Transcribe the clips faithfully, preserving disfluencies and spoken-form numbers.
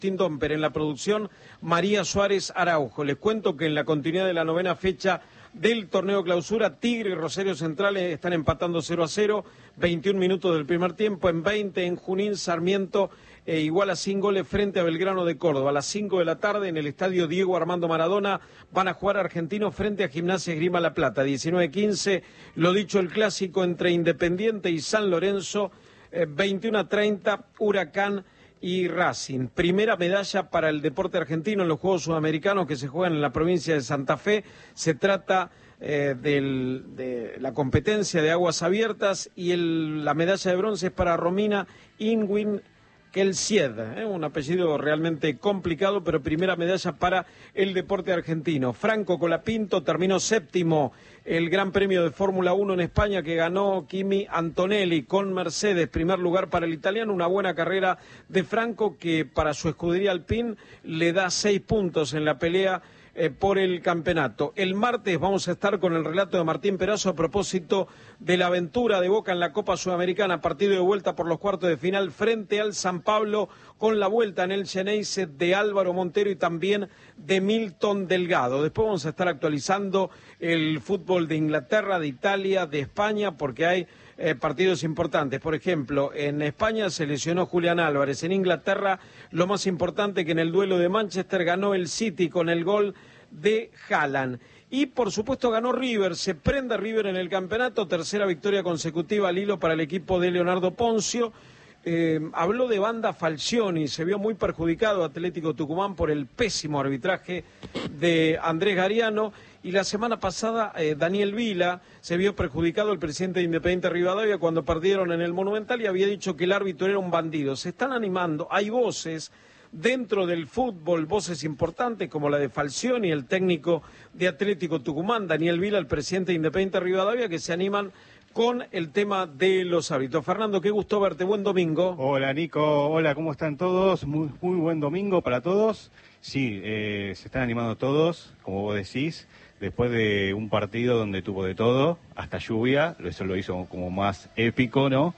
Domper, en la producción María Suárez Araujo. Les cuento que en la continuidad de la novena fecha del torneo clausura, Tigre y Rosario Central están empatando cero a cero, veintiún minutos del primer tiempo. En veinte en Junín, Sarmiento eh, iguala sin goles frente a Belgrano de Córdoba. A las cinco de la tarde en el estadio Diego Armando Maradona van a jugar Argentinos frente a Gimnasia Esgrima La Plata. diecinueve quince, lo dicho, el clásico entre Independiente y San Lorenzo. eh, veintiuno a treinta, Huracán y Racing. Primera medalla para el deporte argentino en los Juegos Sudamericanos que se juegan en la provincia de Santa Fe. Se trata eh, del, de la competencia de aguas abiertas y el, la medalla de bronce es para Romina Inguin Kelsied, ¿eh? Un apellido realmente complicado, pero primera medalla para el deporte argentino. Franco Colapinto terminó séptimo el Gran Premio de Fórmula uno en España que ganó Kimi Antonelli con Mercedes, primer lugar para el italiano, una buena carrera de Franco que para su escudería Alpine le da seis puntos en la pelea Eh, por el campeonato. El martes vamos a estar con el relato de Martín Perazo a propósito de la aventura de Boca en la Copa Sudamericana, partido de vuelta por los cuartos de final frente al San Pablo, con la vuelta en el Xeneize de Álvaro Montero y también de Milton Delgado. Después vamos a estar actualizando el fútbol de Inglaterra, de Italia, de España, porque hay Eh, partidos importantes. Por ejemplo, en España se lesionó Julián Álvarez. En Inglaterra, lo más importante que en el duelo de Manchester ganó el City con el gol de Haaland. Y por supuesto ganó River, se prende River en el campeonato, tercera victoria consecutiva al hilo para el equipo de Leonardo Poncio. Eh, habló de Banda Falcioni, se vio muy perjudicado Atlético Tucumán por el pésimo arbitraje de Andrés Gariano. Y la semana pasada eh, Daniel Vila se vio perjudicado, el presidente de Independiente Rivadavia, cuando perdieron en el Monumental y había dicho que el árbitro era un bandido. Se están animando, hay voces dentro del fútbol, voces importantes como la de Falcioni, el técnico de Atlético Tucumán, Daniel Vila, el presidente de Independiente Rivadavia, que se animan con el tema de los árbitros. Fernando, qué gusto verte, buen domingo. Hola Nico, hola, ¿cómo están todos? Muy, muy buen domingo para todos. Sí, eh, se están animando todos, como vos decís, después de un partido donde tuvo de todo, hasta lluvia, eso lo hizo como más épico, ¿no?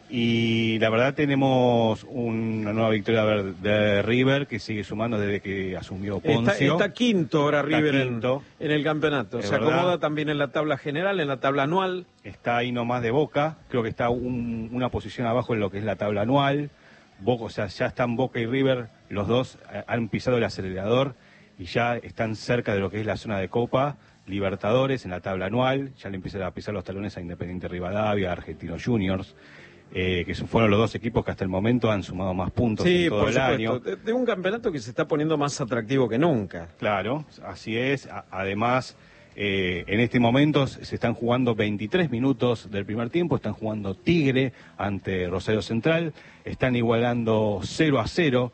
Y la verdad tenemos una nueva victoria de River que sigue sumando desde que asumió Poncio. Está, está quinto ahora River quinto. En, en el campeonato. Es Se acomoda verdad. también en la tabla general, en la tabla anual. Está ahí nomás de Boca, creo que está un, una posición abajo en lo que es la tabla anual. Boca, o sea, ya están Boca y River, los dos han pisado el acelerador y ya están cerca de lo que es la zona de Copa Libertadores en la tabla anual. Ya le empiezan a pisar los talones a Independiente Rivadavia, a Argentinos Juniors. Eh, que fueron los dos equipos que hasta el momento han sumado más puntos sí, en todo por el supuesto. año. De, de un campeonato que se está poniendo más atractivo que nunca. Claro, así es. A, además, eh, en este momento se están jugando veintitrés minutos del primer tiempo, están jugando Tigre ante Rosario Central, están igualando cero a cero.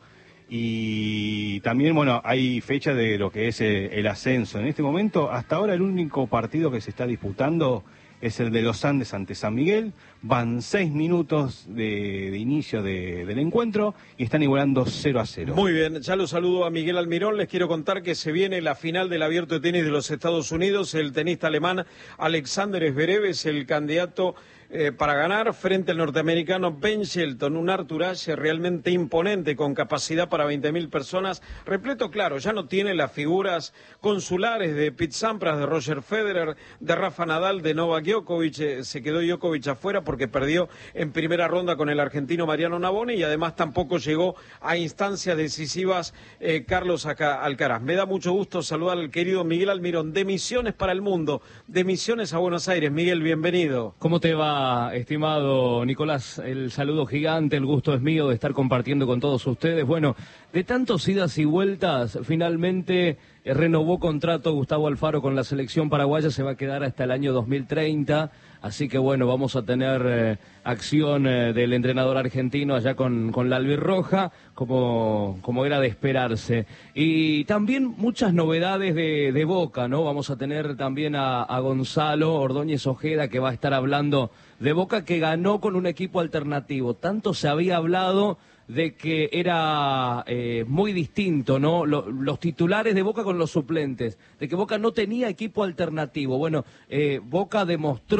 Y también, bueno, hay fecha de lo que es el, el ascenso. En este momento, hasta ahora el único partido que se está disputando es el de los Andes ante San Miguel. Van seis minutos de, de inicio de, del encuentro y están igualando cero a cero. Muy bien, ya lo saludo a Miguel Almirón. Les quiero contar que se viene la final del Abierto de Tenis de los Estados Unidos. El tenista alemán Alexander Zverev es el candidato eh, para ganar frente al norteamericano Ben Shelton. Un Arthur-Ashe realmente imponente con capacidad para veinte mil personas. Repleto, claro, ya no tiene las figuras consulares de Pete Sampras, de Roger Federer, de Rafa Nadal, de Novak Djokovic. Eh, se quedó Djokovic afuera porque perdió en primera ronda con el argentino Mariano Navone y además tampoco llegó a instancias decisivas eh, Carlos Alcaraz. Me da mucho gusto saludar al querido Miguel Almirón, de Misiones para el Mundo, de Misiones a Buenos Aires. Miguel, bienvenido. ¿Cómo te va, estimado Nicolás? El saludo gigante, el gusto es mío de estar compartiendo con todos ustedes. Bueno, de tantos idas y vueltas, finalmente eh, renovó contrato Gustavo Alfaro con la selección paraguaya, se va a quedar hasta el año dos mil treinta. Así que bueno, vamos a tener eh, acción eh, del entrenador argentino allá con, con la albirroja, como, como era de esperarse. Y también muchas novedades de, de Boca, ¿no? Vamos a tener también a, a Gonzalo Ordóñez Ojeda, que va a estar hablando de Boca, que ganó con un equipo alternativo. Tanto se había hablado de que era eh, muy distinto, ¿no? Lo, los titulares de Boca con los suplentes, de que Boca no tenía equipo alternativo. Bueno, eh, Boca demostró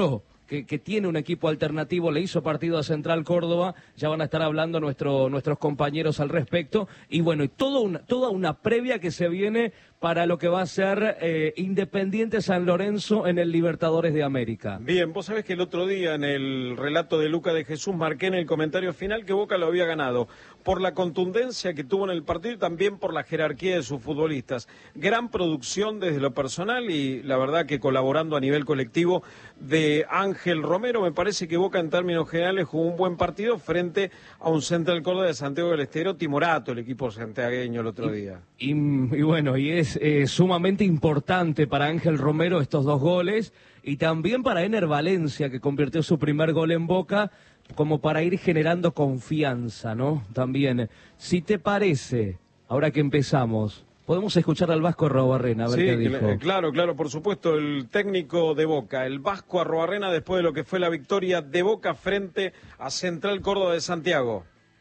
que, que tiene un equipo alternativo, le hizo partido a Central Córdoba, ya van a estar hablando nuestro, nuestros compañeros al respecto, y bueno, y todo una, toda una previa que se viene para lo que va a ser eh, Independiente San Lorenzo en el Libertadores de América. Bien, vos sabés que el otro día en el relato de Luca de Jesús marqué en el comentario final que Boca lo había ganado por la contundencia que tuvo en el partido y también por la jerarquía de sus futbolistas. Gran producción desde lo personal y la verdad que colaborando a nivel colectivo de Ángel Romero. Me parece que Boca en términos generales jugó un buen partido frente a un Central Córdoba de Santiago del Estero timorato, el equipo santiagueño el otro día. Y, y, y bueno, y es eh, sumamente importante para Ángel Romero estos dos goles y también para Ener Valencia, que convirtió su primer gol en Boca, como para ir generando confianza, ¿no? También, si te parece, ahora que empezamos, podemos escuchar al Vasco Arruabarrena, a ver sí, qué dijo. Claro, claro, por supuesto, el técnico de Boca, el Vasco Arruabarrena, después de lo que fue la victoria de Boca frente a Central Córdoba de Santiago.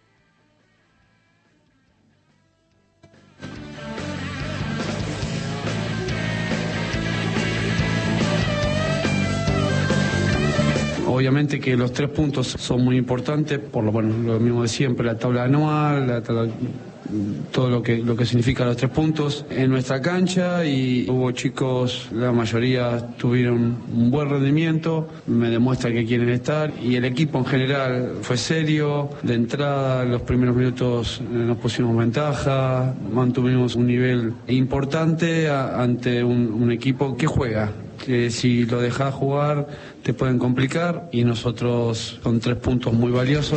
Obviamente que los tres puntos son muy importantes, por lo bueno, lo mismo de siempre, la tabla anual, la tabla, todo lo que lo que significa los tres puntos en nuestra cancha, y hubo chicos, la mayoría tuvieron un buen rendimiento, me demuestra que quieren estar, y el equipo en general fue serio, de entrada en los primeros minutos nos pusimos ventaja, mantuvimos un nivel importante a, ante un, un equipo que juega, que si lo dejas jugar te pueden complicar, y nosotros con tres puntos muy valiosos.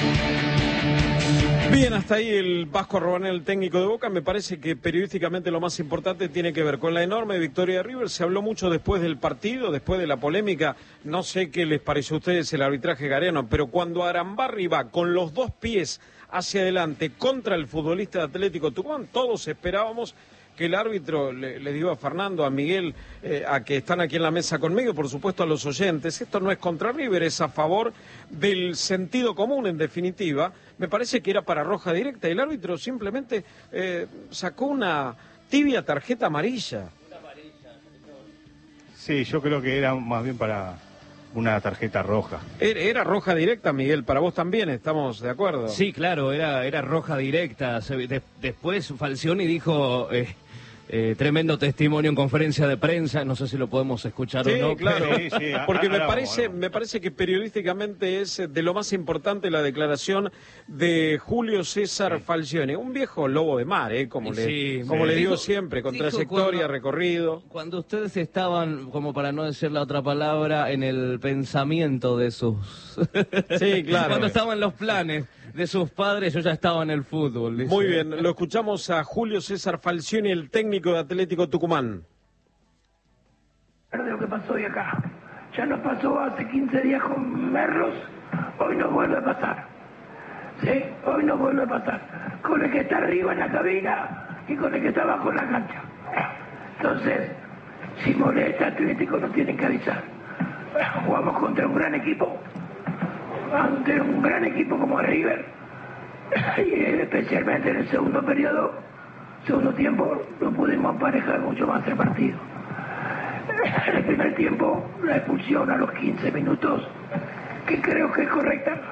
Bien, hasta ahí el Vasco Arruabarrena, el técnico de Boca. Me parece que periodísticamente lo más importante tiene que ver con la enorme victoria de River. Se habló mucho después del partido, después de la polémica. No sé qué les pareció a ustedes el arbitraje gareno, pero cuando Arambarri va con los dos pies hacia adelante contra el futbolista de Atlético Tucumán, todos esperábamos que el árbitro le, le digo a Fernando, a Miguel, eh, a que están aquí en la mesa conmigo, por supuesto a los oyentes, esto no es contra River, es a favor del sentido común en definitiva. Me parece que era para roja directa y el árbitro simplemente eh, sacó una tibia tarjeta amarilla. Sí, yo creo que era más bien para una tarjeta roja. Era, era roja directa, Miguel, para vos también, ¿estamos de acuerdo? Sí, claro, era, era roja directa. De, después Falcioni dijo... Eh... Eh, tremendo testimonio en conferencia de prensa, no sé si lo podemos escuchar sí, o no. Claro, pero... sí, sí, porque me parece, me parece que periodísticamente es de lo más importante la declaración de Julio César sí. Falcioni, un viejo lobo de mar, ¿eh? como, sí, le, como le digo siempre, con trayectoria, cuando, recorrido. Cuando ustedes estaban, como para no decir la otra palabra, en el pensamiento de sus... sí, claro. Cuando estaban los planes de sus padres, yo ya estaba en el fútbol. Dice. Muy bien, lo escuchamos a Julio César Falcioni, el técnico de Atlético Tucumán. De lo que pasó hoy acá. Ya nos pasó hace quince días con Merlos, hoy nos vuelve a pasar. ¿Sí? Hoy nos vuelve a pasar. Con el que está arriba en la cabina y con el que está abajo en la cancha. Entonces, si molesta Atlético nos tienen que avisar. Jugamos contra un gran equipo. Ante un gran equipo como River, y especialmente en el segundo periodo, segundo tiempo, no pudimos parejar mucho más el partido. En el primer tiempo, la expulsión a los quince minutos, que creo que es correcta.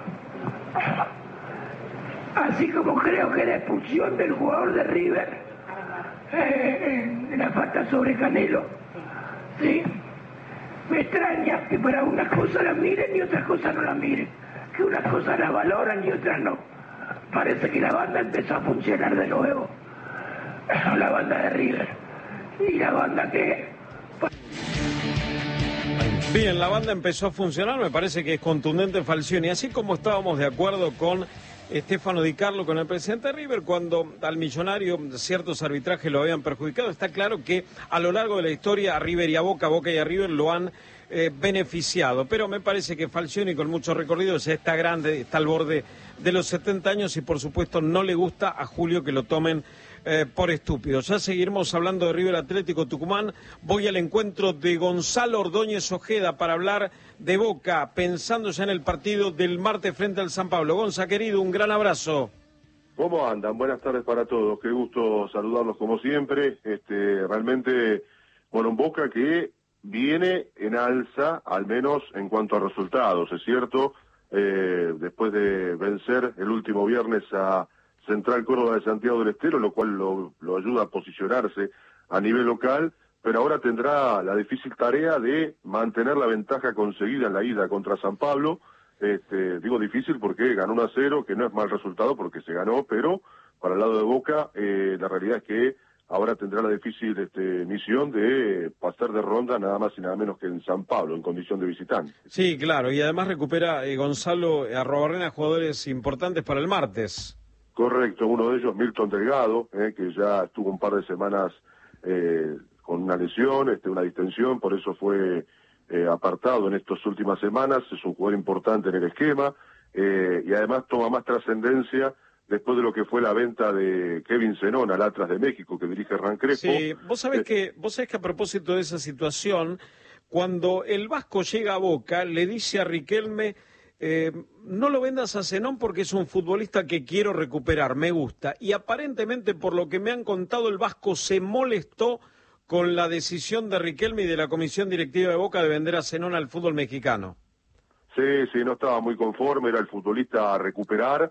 Así como creo que la expulsión del jugador de River, eh, la falta sobre Canelo, ¿sí? Me extraña que para unas cosas la miren y otras cosas no la miren, que unas cosas la valoran y otras no. Parece que la banda empezó a funcionar de nuevo, la banda de River, y la banda que... Bien, la banda empezó a funcionar, me parece que es contundente Falcioni, así como estábamos de acuerdo con Stefano Di Carlo, con el presidente de River, cuando al Millonario ciertos arbitrajes lo habían perjudicado. Está claro que a lo largo de la historia a River y a Boca, Boca y a River lo han eh, beneficiado, pero me parece que Falcioni, con mucho recorrido, ya está grande, está al borde de los setenta años y por supuesto no le gusta a Julio que lo tomen eh, por estúpido. Ya seguiremos hablando de River Atlético Tucumán. Voy al encuentro de Gonzalo Ordóñez Ojeda para hablar de Boca, pensando ya en el partido del martes frente al San Pablo. Gonza, querido, un gran abrazo. ¿Cómo andan? Buenas tardes para todos. Qué gusto saludarlos como siempre. Este, realmente, bueno, un Boca que viene en alza, al menos en cuanto a resultados, es cierto, eh, después de vencer el último viernes a Central Córdoba de Santiago del Estero, lo cual lo, lo ayuda a posicionarse a nivel local, pero ahora tendrá la difícil tarea de mantener la ventaja conseguida en la ida contra San Pablo. Este, digo difícil porque ganó uno a cero, que no es mal resultado porque se ganó, pero para el lado de Boca eh, la realidad es que ahora tendrá la difícil este, misión de pasar de ronda nada más y nada menos que en San Pablo, en condición de visitante. Sí, claro, y además recupera eh, Gonzalo Arrobarrena jugadores importantes para el martes. Correcto, uno de ellos Milton Delgado, eh, que ya estuvo un par de semanas eh, con una lesión, este, una distensión, por eso fue eh, apartado en estas últimas semanas, es un jugador importante en el esquema, eh, y además toma más trascendencia después de lo que fue la venta de Kevin Zenón al Atlas de México, que dirige Hernán Crespo. Sí, vos sabés, eh, que, vos sabés que a propósito de esa situación, cuando el Vasco llega a Boca, le dice a Riquelme, eh, no lo vendas a Zenón porque es un futbolista que quiero recuperar, me gusta. Y aparentemente, por lo que me han contado, el Vasco se molestó con la decisión de Riquelme y de la comisión directiva de Boca de vender a Zenón al fútbol mexicano. Sí, sí, no estaba muy conforme, era el futbolista a recuperar.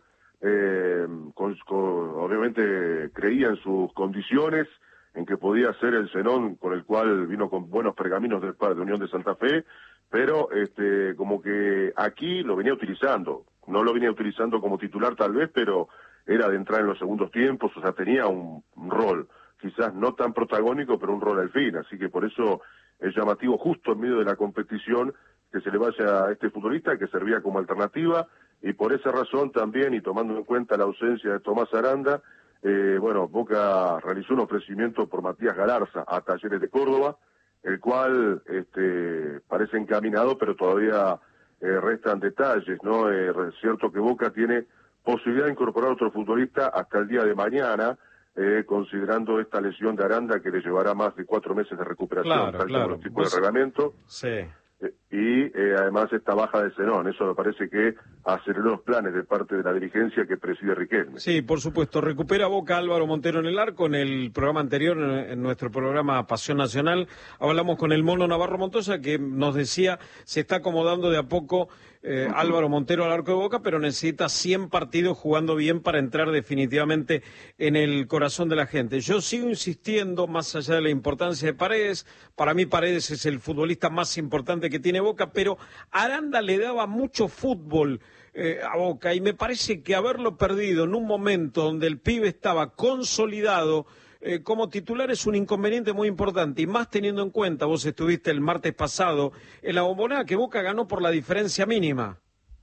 Eh, con, con, obviamente creía en sus condiciones, en que podía ser el Zenón con el cual vino con buenos pergaminos del par de Unión de Santa Fe, pero este, como que aquí lo venía utilizando, no lo venía utilizando como titular tal vez, pero era de entrar en los segundos tiempos, o sea, tenía un, un rol, quizás no tan protagónico, pero un rol al fin, así que por eso es llamativo justo en medio de la competición que se le vaya a este futbolista que servía como alternativa. Y por esa razón también, y tomando en cuenta la ausencia de Tomás Aranda, eh, bueno, Boca realizó un ofrecimiento por Matías Galarza a Talleres de Córdoba, el cual este, parece encaminado, pero todavía eh, restan detalles, ¿no? Eh, es cierto que Boca tiene posibilidad de incorporar otro futbolista hasta el día de mañana, eh, considerando esta lesión de Aranda que le llevará más de cuatro meses de recuperación, claro, tal claro. como los tipos de reglamento. Sí. Y eh, además esta baja de Zenón, eso me parece que aceleró los planes de parte de la dirigencia que preside Riquelme. Sí, por supuesto, recupera Boca Álvaro Montero en el arco. En el programa anterior, en nuestro programa Pasión Nacional, hablamos con el Mono Navarro Montoya, que nos decía, se está acomodando de a poco eh, uh-huh. Álvaro Montero al arco de Boca, pero necesita cien partidos jugando bien para entrar definitivamente en el corazón de la gente. Yo sigo insistiendo, más allá de la importancia de Paredes, para mí Paredes es el futbolista más importante que tiene Boca, pero Aranda le daba mucho fútbol eh, a Boca y me parece que haberlo perdido en un momento donde el pibe estaba consolidado eh, como titular es un inconveniente muy importante, y más teniendo en cuenta, vos estuviste el martes pasado en la Bombonera, que Boca ganó por la diferencia mínima.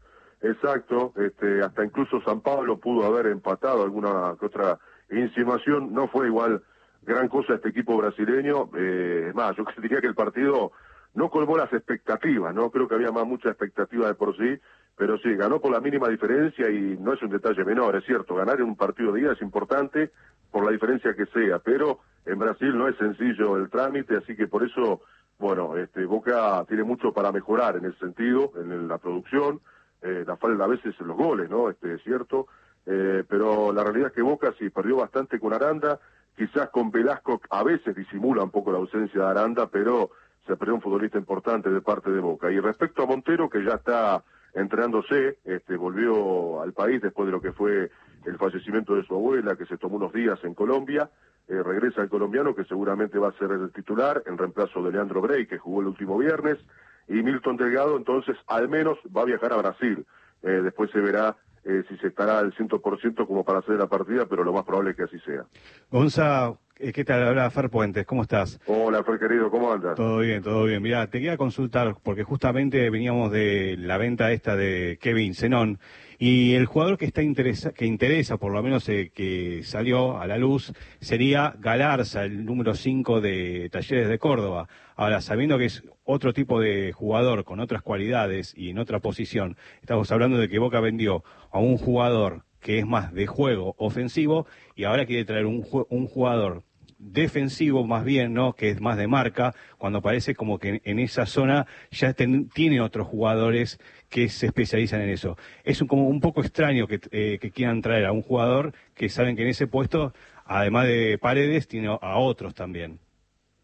Exacto, este, hasta incluso San Pablo pudo haber empatado alguna que otra insinuación, no fue igual gran cosa este equipo brasileño, eh, es más, yo diría que el partido no colmó las expectativas, ¿no? Creo que había más mucha expectativa de por sí, pero sí, ganó por la mínima diferencia y no es un detalle menor, es cierto, ganar en un partido de ida es importante por la diferencia que sea, pero en Brasil no es sencillo el trámite, así que por eso, bueno, este, Boca tiene mucho para mejorar en ese sentido, en la producción, eh, la falta a veces en los goles, ¿no? Este, es cierto, eh, pero la realidad es que Boca sí perdió bastante con Aranda, quizás con Velasco a veces disimula un poco la ausencia de Aranda, pero se perdió un futbolista importante de parte de Boca. Y respecto a Montero, que ya está entrenándose, este, volvió al país después de lo que fue el fallecimiento de su abuela, que se tomó unos días en Colombia, eh, regresa el colombiano, que seguramente va a ser el titular, en reemplazo de Leandro Brey, que jugó el último viernes, y Milton Delgado, entonces, al menos va a viajar a Brasil. Eh, después se verá eh, si se estará al cien por ciento como para hacer la partida, pero lo más probable es que así sea. Gonza, ¿qué tal? Habla Fer Puentes, ¿cómo estás? Hola, Fer querido, ¿cómo andas? Todo bien, todo bien. Mirá, te quería consultar, porque justamente veníamos de la venta esta de Kevin Zenón, y el jugador que está interesa, que interesa, por lo menos eh, que salió a la luz, sería Galarza, el número cinco de Talleres de Córdoba. Ahora, sabiendo que es otro tipo de jugador, con otras cualidades y en otra posición, estamos hablando de que Boca vendió a un jugador que es más de juego ofensivo, y ahora quiere traer un, un jugador defensivo más bien, ¿no? Que es más de marca, cuando parece como que en, en esa zona ya ten, tiene otros jugadores que se especializan en eso. Es un, como un poco extraño que, eh, que quieran traer a un jugador que saben que en ese puesto, además de Paredes, tiene a otros también.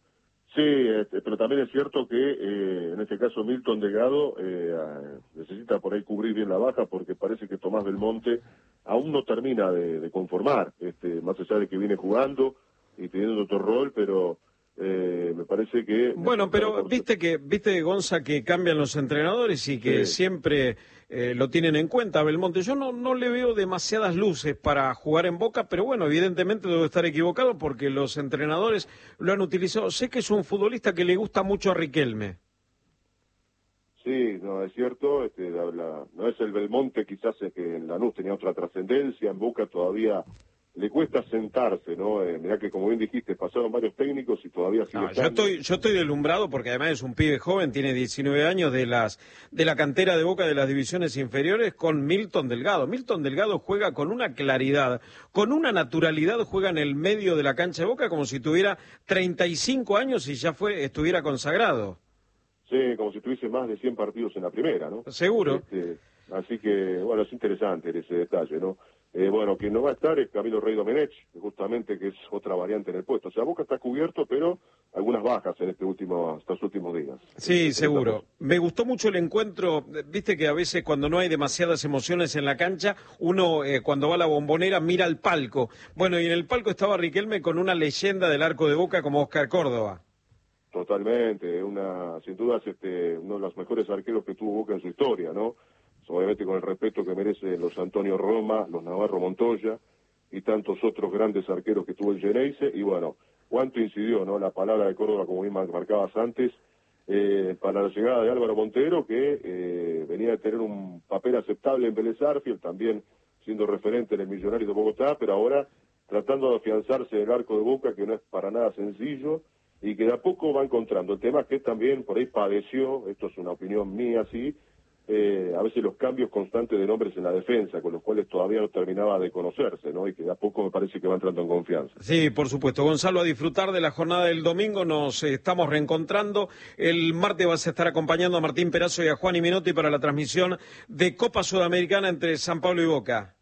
Sí, este, pero también es cierto que eh, en este caso Milton Delgado eh, necesita por ahí cubrir bien la baja porque parece que Tomás Belmonte aún no termina de, de conformar, este, más allá de que viene jugando y teniendo otro rol, pero eh, me parece que... Bueno, pero viste que viste Gonza que cambian los entrenadores y que sí. siempre eh, lo tienen en cuenta Belmonte. Yo no, no le veo demasiadas luces para jugar en Boca, pero bueno, evidentemente debo estar equivocado porque los entrenadores lo han utilizado. Sé que es un futbolista que le gusta mucho a Riquelme. Sí, no, es cierto, este, la, la, no es el Belmonte quizás es que en Lanús tenía otra trascendencia, en Boca todavía le cuesta sentarse, ¿no? Eh, mirá que como bien dijiste, pasaron varios técnicos y todavía sigue no, yo estoy yo estoy deslumbrado porque además es un pibe joven, tiene diecinueve años de las de la cantera de Boca de las divisiones inferiores con Milton Delgado. Milton Delgado juega con una claridad, con una naturalidad, juega en el medio de la cancha de Boca como si tuviera treinta y cinco años y ya fue estuviera consagrado. Sí, como si tuviese más de cien partidos en la primera, ¿no? Seguro. Este, así que, bueno, es interesante ese detalle, ¿no? Eh, bueno, quien no va a estar es Camilo Rey Domenech, justamente que es otra variante en el puesto. O sea, Boca está cubierto, pero algunas bajas en este último, estos últimos días. Sí, este, seguro. Me gustó mucho el encuentro. Viste que a veces cuando no hay demasiadas emociones en la cancha, uno eh, cuando va a la Bombonera mira al palco. Bueno, y en el palco estaba Riquelme con una leyenda del arco de Boca como Oscar Córdoba. Totalmente, una, sin duda es este, uno de los mejores arqueros que tuvo Boca en su historia, ¿no? Obviamente con el respeto que merecen los Antonio Roma, los Navarro Montoya y tantos otros grandes arqueros que tuvo el Geneise. Y bueno, cuánto incidió, ¿no? La palabra de Córdoba, como bien marcabas antes, eh, para la llegada de Álvaro Montero, que eh, venía a tener un papel aceptable en Vélez Sarsfield, también siendo referente en el Millonario de Bogotá, pero ahora tratando de afianzarse en el arco de Boca, que no es para nada sencillo, y que de a poco va encontrando. El tema es que también por ahí padeció, esto es una opinión mía, sí, Eh, a veces los cambios constantes de nombres en la defensa, con los cuales todavía no terminaba de conocerse, ¿no? Y que de a poco me parece que va entrando en confianza. Sí, por supuesto. Gonzalo, a disfrutar de la jornada del domingo, nos eh, estamos reencontrando. El martes vas a estar acompañando a Martín Perazo y a Juan Menotti para la transmisión de Copa Sudamericana entre San Pablo y Boca.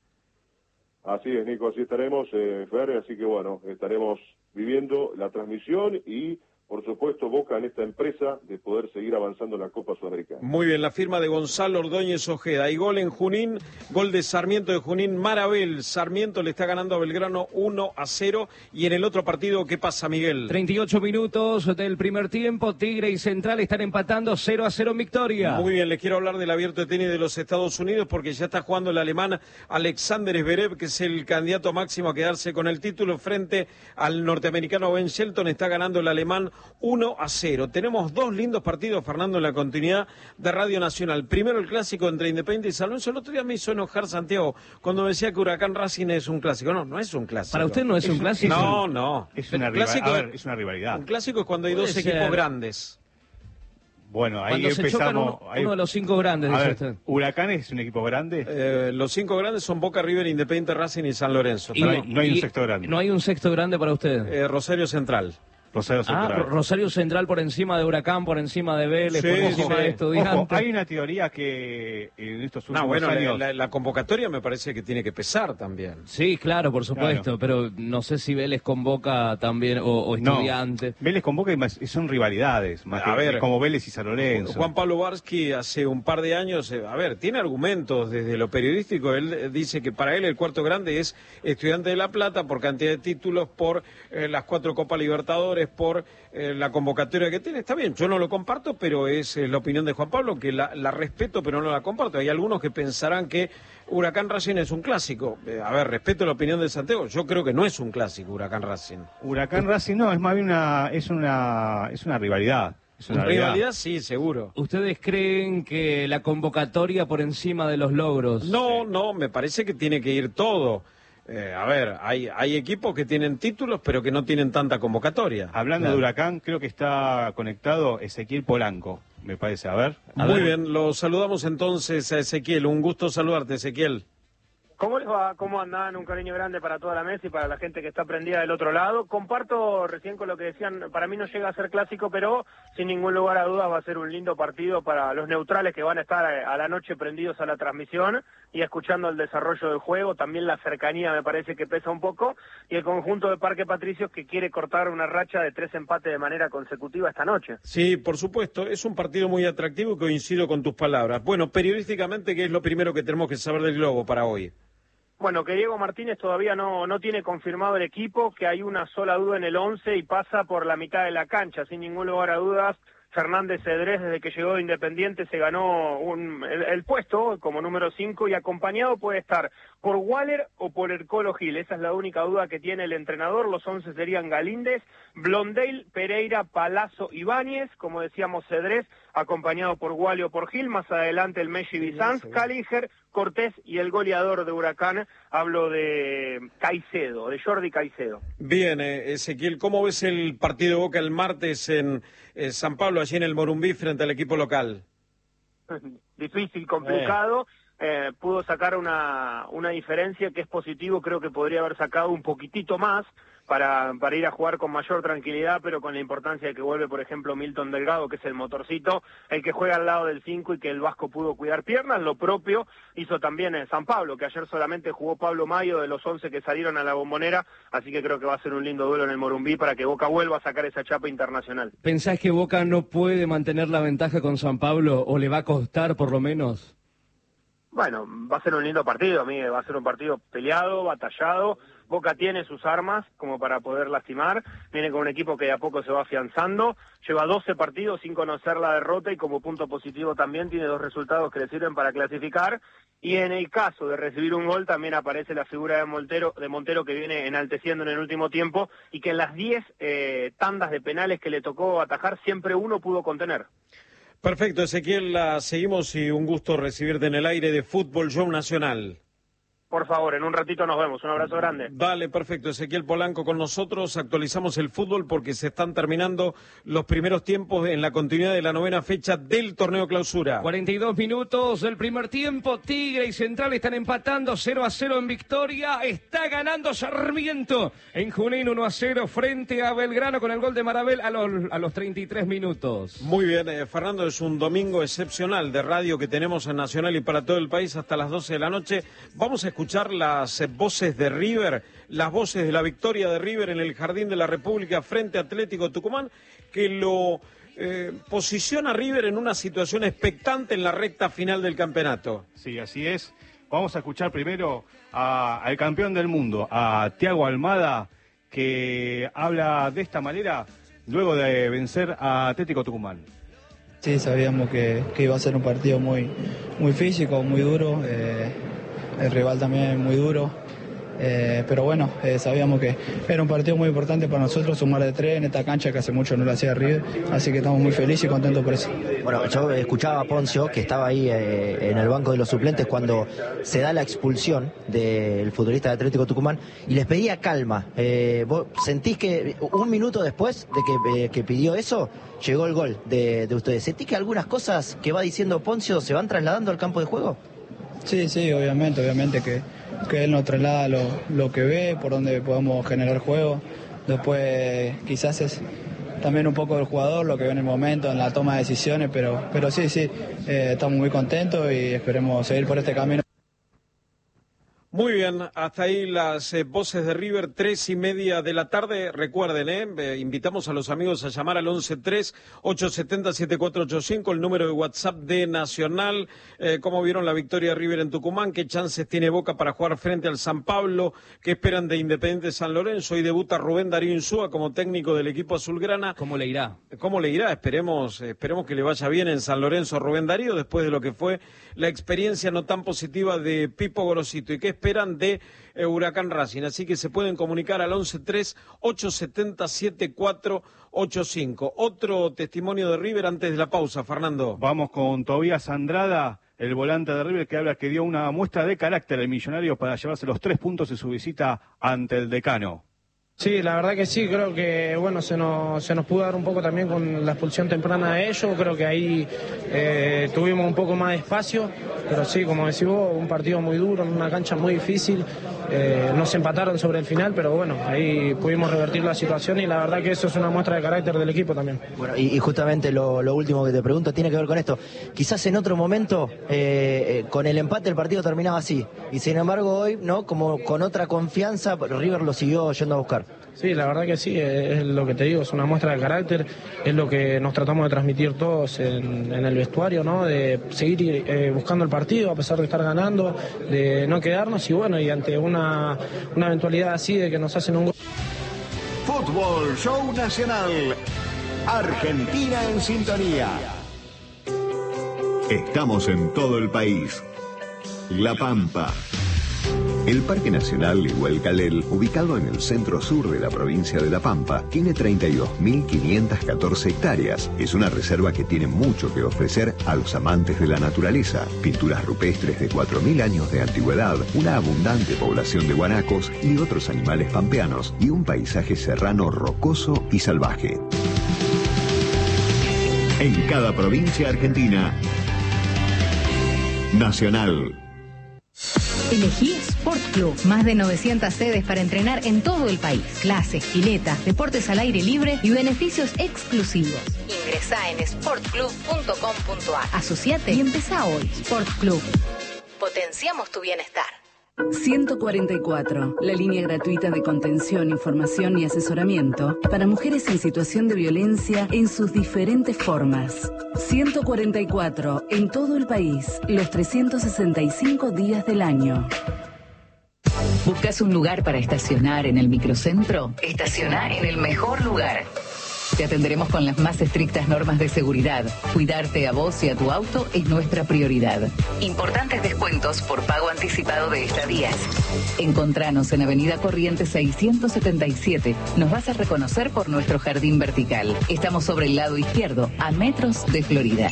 Así es, Nico, así estaremos, eh, Fer, así que bueno, estaremos viviendo la transmisión y... por supuesto, Boca en esta empresa de poder seguir avanzando en la Copa Sudamericana. Muy bien, la firma de Gonzalo Ordóñez Ojeda. Y gol en Junín, gol de Sarmiento de Junín, Marabel. Sarmiento le está ganando a Belgrano uno a cero. Y en el otro partido, ¿qué pasa, Miguel? treinta y ocho minutos del primer tiempo, Tigre y Central están empatando cero a cero en victoria. Muy bien, les quiero hablar del abierto de tenis de los Estados Unidos porque ya está jugando el alemán Alexander Zverev, que es el candidato máximo a quedarse con el título frente al norteamericano Ben Shelton. Está ganando el alemán uno a cero. Tenemos dos lindos partidos, Fernando, en la continuidad de Radio Nacional. Primero el clásico entre Independiente y San Lorenzo. El otro día me hizo enojar Santiago cuando me decía que Huracán Racing es un clásico. No, no es un clásico. ¿Para usted no es, es un clásico? No, no. Es una, clásico, a ver, es una rivalidad. Un clásico es cuando hay dos ser. equipos grandes. Bueno, ahí Cuando empezamos. Se chocan uno, ahí, uno de los cinco grandes, a dice ver, usted. ¿Huracán es un equipo grande? Eh, los cinco grandes son Boca, River, Independiente, Racing y San Lorenzo. Y no, hay, no hay y, un sexto grande. No hay un sexto grande para usted. Eh, Rosario Central. Rosario Central. Ah, Rosario Central por encima de Huracán, por encima de Vélez, Sí, por encima sí. de Estudiantes. Ojo, hay una teoría que en estos últimos No, bueno, años... la, la, la convocatoria me parece que tiene que pesar también. Sí, claro, por supuesto, Claro. pero no sé si Vélez convoca también, o, o Estudiantes. No, Vélez con Boca y más- son rivalidades, más A que- ver. como Vélez y San Lorenzo. Juan Pablo Varsky hace un par de años, eh, a ver, tiene argumentos desde lo periodístico. Él eh, dice que para él el cuarto grande es Estudiante de La Plata por cantidad de títulos, por eh, las cuatro Copas Libertadores, por eh, la convocatoria que tiene. Está bien, yo no lo comparto, pero es eh, la opinión de Juan Pablo, que la, la respeto, pero no la comparto. Hay algunos que pensarán que Huracán Racing es un clásico. Eh, a ver, respeto la opinión de Santiago. Yo creo que no es un clásico Huracán Racing. Huracán Racing no, es más bien una, es una, es una rivalidad. Es una Rivalidad, rivalidad. sí, seguro. ¿Ustedes creen que la convocatoria por encima de los logros? No, no, me parece que tiene que ir todo. Eh, a ver, hay, hay equipos que tienen títulos, pero que no tienen tanta convocatoria. Hablando Claro. de Huracán, creo que está conectado Ezequiel Polanco, me parece. A ver. A Muy ver. bien, lo saludamos entonces a Ezequiel. Un gusto saludarte, Ezequiel. ¿Cómo les va? ¿Cómo andan? Un cariño grande para toda la mesa y para la gente que está prendida del otro lado. Comparto recién con lo que decían, para mí no llega a ser clásico, pero sin ningún lugar a dudas va a ser un lindo partido para los neutrales que van a estar a la noche prendidos a la transmisión y escuchando el desarrollo del juego. También la cercanía me parece que pesa un poco, y el conjunto de Parque Patricios que quiere cortar una racha de tres empates de manera consecutiva esta noche. Sí, por supuesto, es un partido muy atractivo y coincido con tus palabras. Bueno, periodísticamente, ¿qué es lo primero que tenemos que saber del Globo para hoy? Bueno, que Diego Martínez todavía no, no tiene confirmado el equipo, que hay una sola duda en el once y pasa por la mitad de la cancha, sin ningún lugar a dudas. Fernández Cedrés, desde que llegó de Independiente, se ganó un, el, el puesto como número cinco, y acompañado puede estar por Waller o por el Colo Gil. Esa es la única duda que tiene el entrenador. Los once serían Galíndez, Blondel, Pereira, Palazzo, Ibáñez, como decíamos Cedrés, acompañado por Waller o por Gil. Más adelante el Messi Bizanz, Calinger, Cortés y el goleador de Huracán, hablo de Caicedo, de Jordi Caicedo. Bien, eh, Ezequiel, ¿cómo ves el partido de Boca el martes en eh, San Pablo, allí en el Morumbí, frente al equipo local? Difícil, complicado. Eh. Eh, pudo sacar una, una diferencia que es positivo. Creo que podría haber sacado un poquitito más para, para ir a jugar con mayor tranquilidad, pero con la importancia de que vuelve, por ejemplo, Milton Delgado, que es el motorcito, el que juega al lado del cinco, y que el Vasco pudo cuidar piernas. Lo propio hizo también en San Pablo, que ayer solamente jugó Pablo Mayo de los once que salieron a la Bombonera, así que creo que va a ser un lindo duelo en el Morumbí para que Boca vuelva a sacar esa chapa internacional. ¿Pensás que Boca no puede mantener la ventaja con San Pablo, o le va a costar por lo menos? Bueno, va a ser un lindo partido, amigo. Va a ser un partido peleado, batallado. Boca tiene sus armas como para poder lastimar. Viene con un equipo que de a poco se va afianzando. Lleva doce partidos sin conocer la derrota, y como punto positivo también tiene dos resultados que le sirven para clasificar. Y en el caso de recibir un gol también aparece la figura de Montero, de Montero que viene enalteciendo en el último tiempo, y que en las diez eh, tandas de penales que le tocó atajar siempre uno pudo contener. Perfecto, Ezequiel, la seguimos, y un gusto recibirte en el aire de Fútbol Show Nacional. Por favor, en un ratito nos vemos. Un abrazo grande. Vale, perfecto. Ezequiel Polanco con nosotros. Actualizamos el fútbol porque se están terminando los primeros tiempos en la continuidad de la novena fecha del torneo Clausura. cuarenta y dos minutos del primer tiempo. Tigre y Central están empatando cero a cero en Victoria. Está ganando Sarmiento en Junín uno a cero frente a Belgrano con el gol de Marabel a los, a los treinta y tres minutos. Muy bien, eh, Fernando, es un domingo excepcional de radio que tenemos en Nacional y para todo el país hasta las doce de la noche. Vamos a escuchar las eh, voces de River, las voces de la victoria de River en el Jardín de la República frente a Atlético Tucumán, que lo eh, posiciona a River en una situación expectante en la recta final del campeonato. Sí, así es. Vamos a escuchar primero a, al campeón del mundo, a Thiago Almada, que habla de esta manera luego de vencer a Atlético Tucumán. Sí, sabíamos que, que iba a ser un partido muy, muy físico, muy duro. Eh... El rival también muy duro, eh, pero bueno, eh, sabíamos que era un partido muy importante para nosotros, sumar de tres en esta cancha que hace mucho no lo hacía River, así que estamos muy felices y contentos por eso. Bueno, yo escuchaba a Poncio, que estaba ahí eh, en el banco de los suplentes cuando se da la expulsión del futbolista de Atlético Tucumán, y les pedía calma. Eh, ¿Vos sentís que un minuto después de que, eh, que pidió eso, llegó el gol de, de ustedes? ¿Sentís que algunas cosas que va diciendo Poncio se van trasladando al campo de juego? Sí, sí, obviamente, obviamente que, que él nos traslada lo, lo que ve, por donde podemos generar juego. Después quizás es también un poco del jugador, lo que ve en el momento, en la toma de decisiones, pero, pero sí, sí, eh, estamos muy contentos y esperemos seguir por este camino. Muy bien, hasta ahí las eh, voces de River, tres y media de la tarde. Recuerden, eh, eh, invitamos a los amigos a llamar al once tres, ocho siete cero, siete cuatro ocho cinco, el número de WhatsApp de Nacional. Eh, ¿Cómo vieron la victoria de River en Tucumán? ¿Qué chances tiene Boca para jugar frente al San Pablo? ¿Qué esperan de Independiente San Lorenzo? Hoy debuta Rubén Darío Insúa como técnico del equipo azulgrana. ¿Cómo le irá? ¿Cómo le irá? Esperemos, esperemos que le vaya bien en San Lorenzo a Rubén Darío, después de lo que fue la experiencia no tan positiva de Pipo Gorosito. ¿Y qué esperan de eh, Huracán Racing? Así que se pueden comunicar al once tres, ocho siete cero, siete cuatro ocho cinco. Otro testimonio de River antes de la pausa, Fernando. Vamos con Tobías Andrada, el volante de River, que habla que dio una muestra de carácter al Millonario para llevarse los tres puntos en su visita ante el Decano. Sí, la verdad que sí, creo que bueno se nos, se nos pudo dar un poco también con la expulsión temprana de ellos, creo que ahí eh, tuvimos un poco más de espacio, pero sí, como decís vos, un partido muy duro, en una cancha muy difícil, eh, nos empataron sobre el final, pero bueno, ahí pudimos revertir la situación y la verdad que eso es una muestra de carácter del equipo también. Bueno, y, y justamente lo, lo último que te pregunto tiene que ver con esto, quizás en otro momento eh, eh, con el empate el partido terminaba así, y sin embargo hoy, ¿no? Como con otra confianza, River lo siguió yendo a buscar. Sí, la verdad que sí, es lo que te digo, es una muestra de carácter, es lo que nos tratamos de transmitir todos en, en el vestuario, ¿no? De seguir eh, buscando el partido a pesar de estar ganando, de no quedarnos y bueno, y ante una, una eventualidad así de que nos hacen un gol. Fútbol Show Nacional, Argentina en sintonía. Estamos en todo el país. La Pampa. El Parque Nacional Igualcalel, ubicado en el centro sur de la provincia de La Pampa, tiene treinta y dos mil quinientas catorce hectáreas. Es una reserva que tiene mucho que ofrecer a los amantes de la naturaleza. Pinturas rupestres de cuatro mil años de antigüedad, una abundante población de guanacos y otros animales pampeanos, y un paisaje serrano rocoso y salvaje. En cada provincia argentina, Nacional. Elegí Sport Club. Más de novecientas sedes para entrenar en todo el país. Clases, piletas, deportes al aire libre y beneficios exclusivos. Ingresá en sport club punto com punto a r. Asociate y empezá hoy. Sport Club. Potenciamos tu bienestar. ciento cuarenta y cuatro, la línea gratuita de contención, información y asesoramiento para mujeres en situación de violencia en sus diferentes formas. ciento cuarenta y cuatro, en todo el país, los trescientos sesenta y cinco días del año. ¿Buscas un lugar para estacionar en el microcentro? Estaciona en el mejor lugar. Te atenderemos con las más estrictas normas de seguridad. Cuidarte a vos y a tu auto es nuestra prioridad. Importantes descuentos por pago anticipado de estadías. Encontranos en Avenida Corrientes seiscientos setenta y siete. Nos vas a reconocer por nuestro jardín vertical. Estamos sobre el lado izquierdo, a metros de Florida.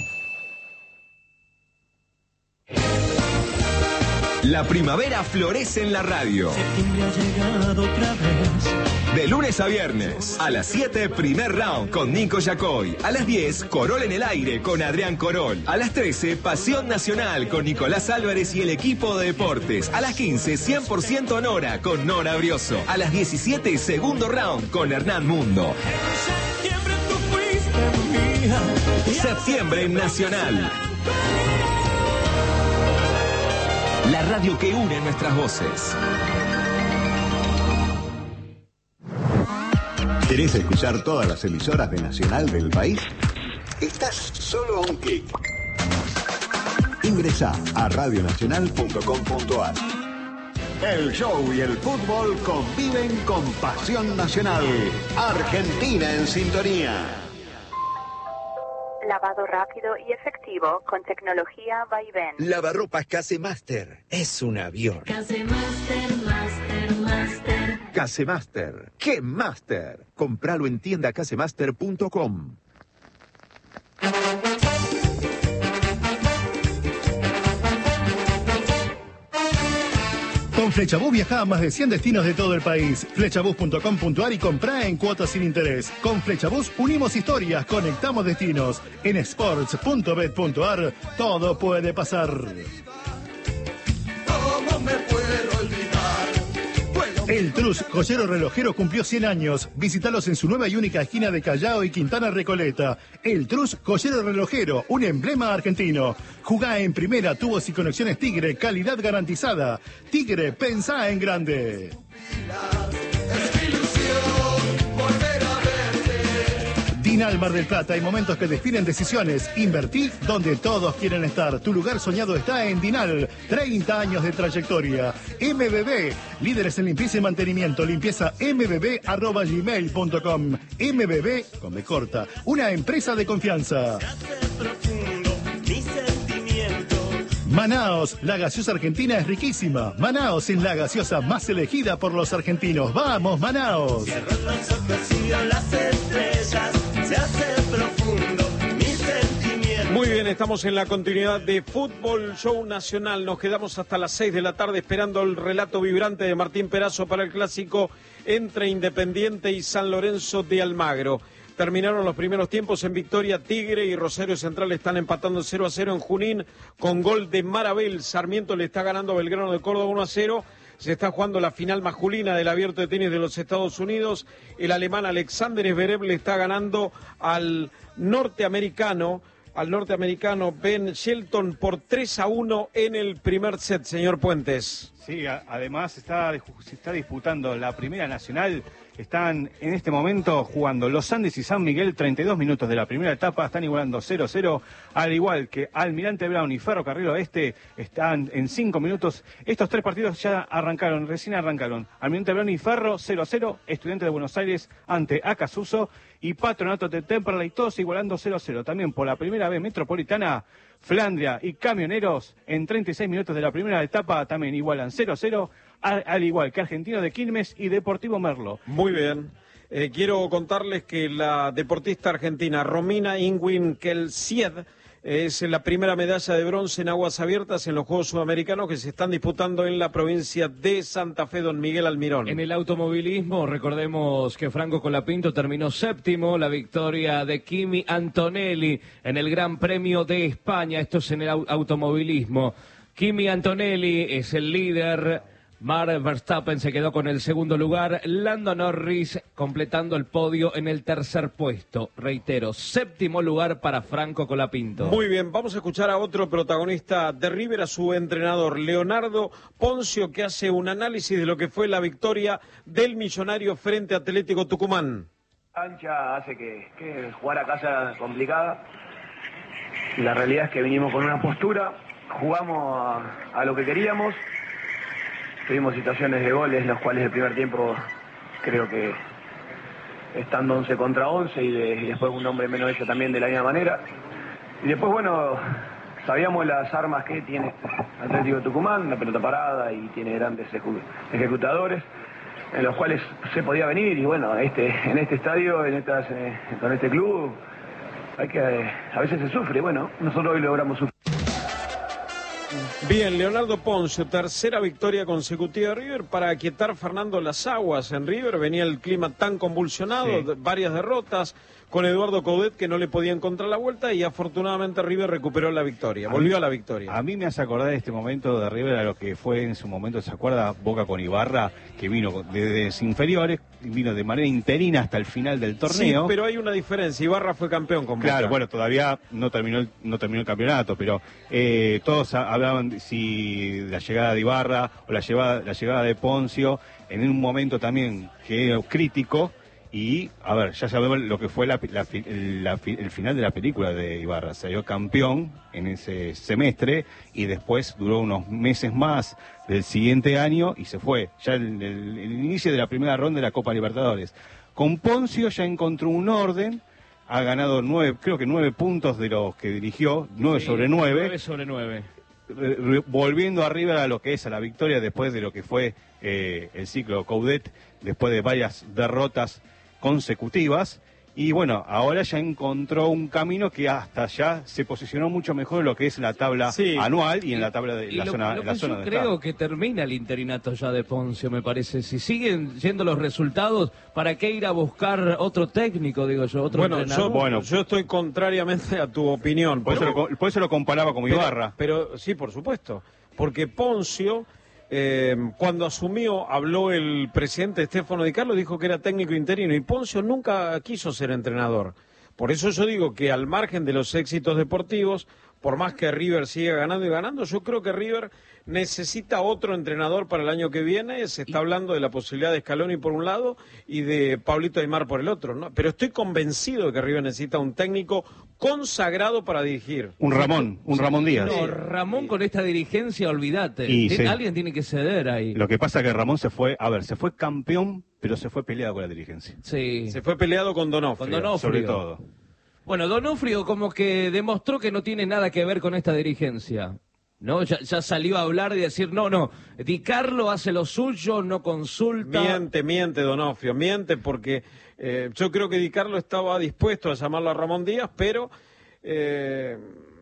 La primavera florece en la radio. Septiembre ha llegado otra vez. De lunes a viernes, a las siete, primer round con Nico Yacoy. A las diez, Corol en el aire con Adrián Corol. A las trece, Pasión Nacional con Nicolás Álvarez y el equipo de deportes. A las quince, cien por ciento Nora con Nora Brioso. A las diecisiete, segundo round con Hernán Mundo. En septiembre tú fuiste mía. Septiembre en Nacional. La radio que une nuestras voces. ¿Querés escuchar todas las emisoras de Nacional del país? Estás solo a un clic. Ingresá a radio nacional punto com punto a r. El show y el fútbol conviven con pasión nacional. Argentina en sintonía. Lavado rápido y efectivo con tecnología Vaivén. Lavarropas Casemaster. Es un avión. Casemaster, Master, Master. Casemaster. ¡Qué Master! Compralo en tienda casemaster punto com. Con Flechabús viaja a más de cien destinos de todo el país. Flechabús punto com punto a r y comprá en cuotas sin interés. Con Flechabús unimos historias, conectamos destinos. En sports punto bet punto a r todo puede pasar. ¿Cómo me puedo olvidar? El Trus, joyero relojero, cumplió cien años. Visítalos en su nueva y única esquina de Callao y Quintana Recoleta. El Trus, joyero relojero, un emblema argentino. Jugá en primera, tubos y conexiones Tigre, calidad garantizada. Tigre, pensá en grande. Dinal Mar del Plata, hay momentos que definen decisiones. Invertí donde todos quieren estar. Tu lugar soñado está en Dinal. treinta años de trayectoria. M B B, líderes en limpieza y mantenimiento. Limpieza m b b arroba gmail punto com. M B B, con B corta, una empresa de confianza. Manaos, la gaseosa argentina es riquísima. Manaos es la gaseosa más elegida por los argentinos. ¡Vamos, Manaos! Cierro los ojos y veo las estrellas, se hace profundo mi sentimiento. Muy bien. estamos en la continuidad de Fútbol Show Nacional. Nos quedamos hasta las seis de la tarde esperando el relato vibrante de Martín Perazo para el clásico entre Independiente y San Lorenzo de Almagro. Terminaron los primeros tiempos en victoria. Tigre y Rosario Central están empatando cero a cero en Junín con gol de Marabel. Sarmiento le está ganando a Belgrano de Córdoba uno a cero. Se está jugando la final masculina del Abierto de Tenis de los Estados Unidos. El alemán Alexander Zverev le está ganando al norteamericano, al norteamericano Ben Shelton por tres a uno en el primer set, señor Puentes. Sí, a, además está, se está disputando la Primera Nacional. Están en este momento jugando Los Andes y San Miguel, treinta y dos minutos de la primera etapa, están igualando cero a cero, al igual que Almirante Brown y Ferrocarril Oeste están en cinco minutos. Estos tres partidos ya arrancaron, recién arrancaron. Almirante Brown y Ferro cero a cero, Estudiantes de Buenos Aires ante Acasuso y Patronato de Temperley, todos igualando cero a cero. También por la primera vez Metropolitana, Flandria y Camioneros en treinta y seis minutos de la primera etapa también igualan cero a cero, al, al igual que Argentino de Quilmes y Deportivo Merlo. Muy bien. Eh, quiero contarles que la deportista argentina Romina Ingwin Kelsied es la primera medalla de bronce en aguas abiertas en los Juegos Sudamericanos que se están disputando en la provincia de Santa Fe, don Miguel Almirón. En el automovilismo, recordemos que Franco Colapinto terminó séptimo, la victoria de Kimi Antonelli en el Gran Premio de España, esto es en el au- automovilismo. Kimi Antonelli es el líder. Max Verstappen se quedó con el segundo lugar, Lando Norris completando el podio en el tercer puesto. Reitero, séptimo lugar para Franco Colapinto. Muy bien, vamos a escuchar a otro protagonista de River, a su entrenador Leonardo Poncio, que hace un análisis de lo que fue la victoria del Millonario frente a Atlético Tucumán. Cancha hace que, que jugar acá sea complicada. La realidad es que vinimos con una postura, jugamos a, a lo que queríamos. Tuvimos situaciones de goles, en los cuales el primer tiempo creo que estando once contra once y, de, y después un hombre menos hecho también de la misma manera. Y después, bueno, sabíamos las armas que tiene Atlético Tucumán, la pelota parada y tiene grandes ejecu ejecutadores, en los cuales se podía venir y bueno, este, en este estadio, en estas, eh, con este club, hay que, eh, a veces se sufre, bueno, nosotros hoy logramos sufrir. Bien, Leonardo Poncio, tercera victoria consecutiva de River para aquietar Fernando las aguas en River. Venía el clima tan convulsionado, sí. varias derrotas con Eduardo Coudet que no le podía encontrar la vuelta y afortunadamente River recuperó la victoria, volvió a, mí, a la victoria. A mí me hace acordar este momento de River a lo que fue en su momento, ¿se acuerda? Boca con Ibarra, que vino desde inferiores, vino de manera interina hasta el final del torneo. Sí, pero hay una diferencia, Ibarra fue campeón con Boca. Claro, bueno, todavía no terminó el, no terminó el campeonato, pero eh, todos hablaban de si la llegada de Ibarra o la llegada, la llegada de Poncio, en un momento también que era crítico. Y, a ver, ya sabemos lo que fue la, la, la, el final de la película de Ibarra. Salió campeón en ese semestre y después duró unos meses más del siguiente año y se fue. Ya el, el, el inicio de la primera ronda de la Copa Libertadores. Con Poncio ya encontró un orden, ha ganado nueve, creo que nueve puntos de los que dirigió, nueve sí, sobre nueve. Nueve sobre nueve. Re, re, volviendo arriba a lo que es a la victoria después de lo que fue eh, el ciclo Coudet, después de varias derrotas consecutivas y bueno, ahora ya encontró un camino que hasta ya se posicionó mucho mejor en lo que es la tabla sí. anual y en la tabla de y la lo, zona lo la que zona yo de creo estado. Que termina el interinato ya de Poncio, me parece. Si siguen yendo los resultados, ¿para qué ir a buscar otro técnico, digo yo, otro bueno, entrenador? Yo, bueno, yo estoy contrariamente a tu opinión. Por, pero, eso, lo, por eso lo comparaba con Ibarra. Pero, pero sí, por supuesto, porque Poncio Eh, cuando asumió, habló el presidente Stefano Di Carlo, dijo que era técnico interino y Poncio nunca quiso ser entrenador. Por eso yo digo que al margen de los éxitos deportivos, por más que River siga ganando y ganando, yo creo que River necesita otro entrenador para el año que viene. Se está hablando de la posibilidad de Scaloni por un lado y de Pablito Aimar por el otro, ¿no? Pero estoy convencido de que River necesita un técnico consagrado para dirigir. Un Ramón, un Ramón Díaz. No, Ramón con esta dirigencia, olvídate. Y, sí. Alguien tiene que ceder ahí. Lo que pasa es que Ramón se fue, a ver, se fue campeón, pero se fue peleado con la dirigencia. Sí. Se fue peleado con Donofrio. Con Donofrio. Sobre todo. Bueno, Donofrio como que demostró que no tiene nada que ver con esta dirigencia. ¿No? Ya, ya salió a hablar y decir, no, no, Di Carlo hace lo suyo, no consulta. Miente, miente, Donofrio, miente porque eh, yo creo que Di Carlo estaba dispuesto a llamarlo a Ramón Díaz, pero eh,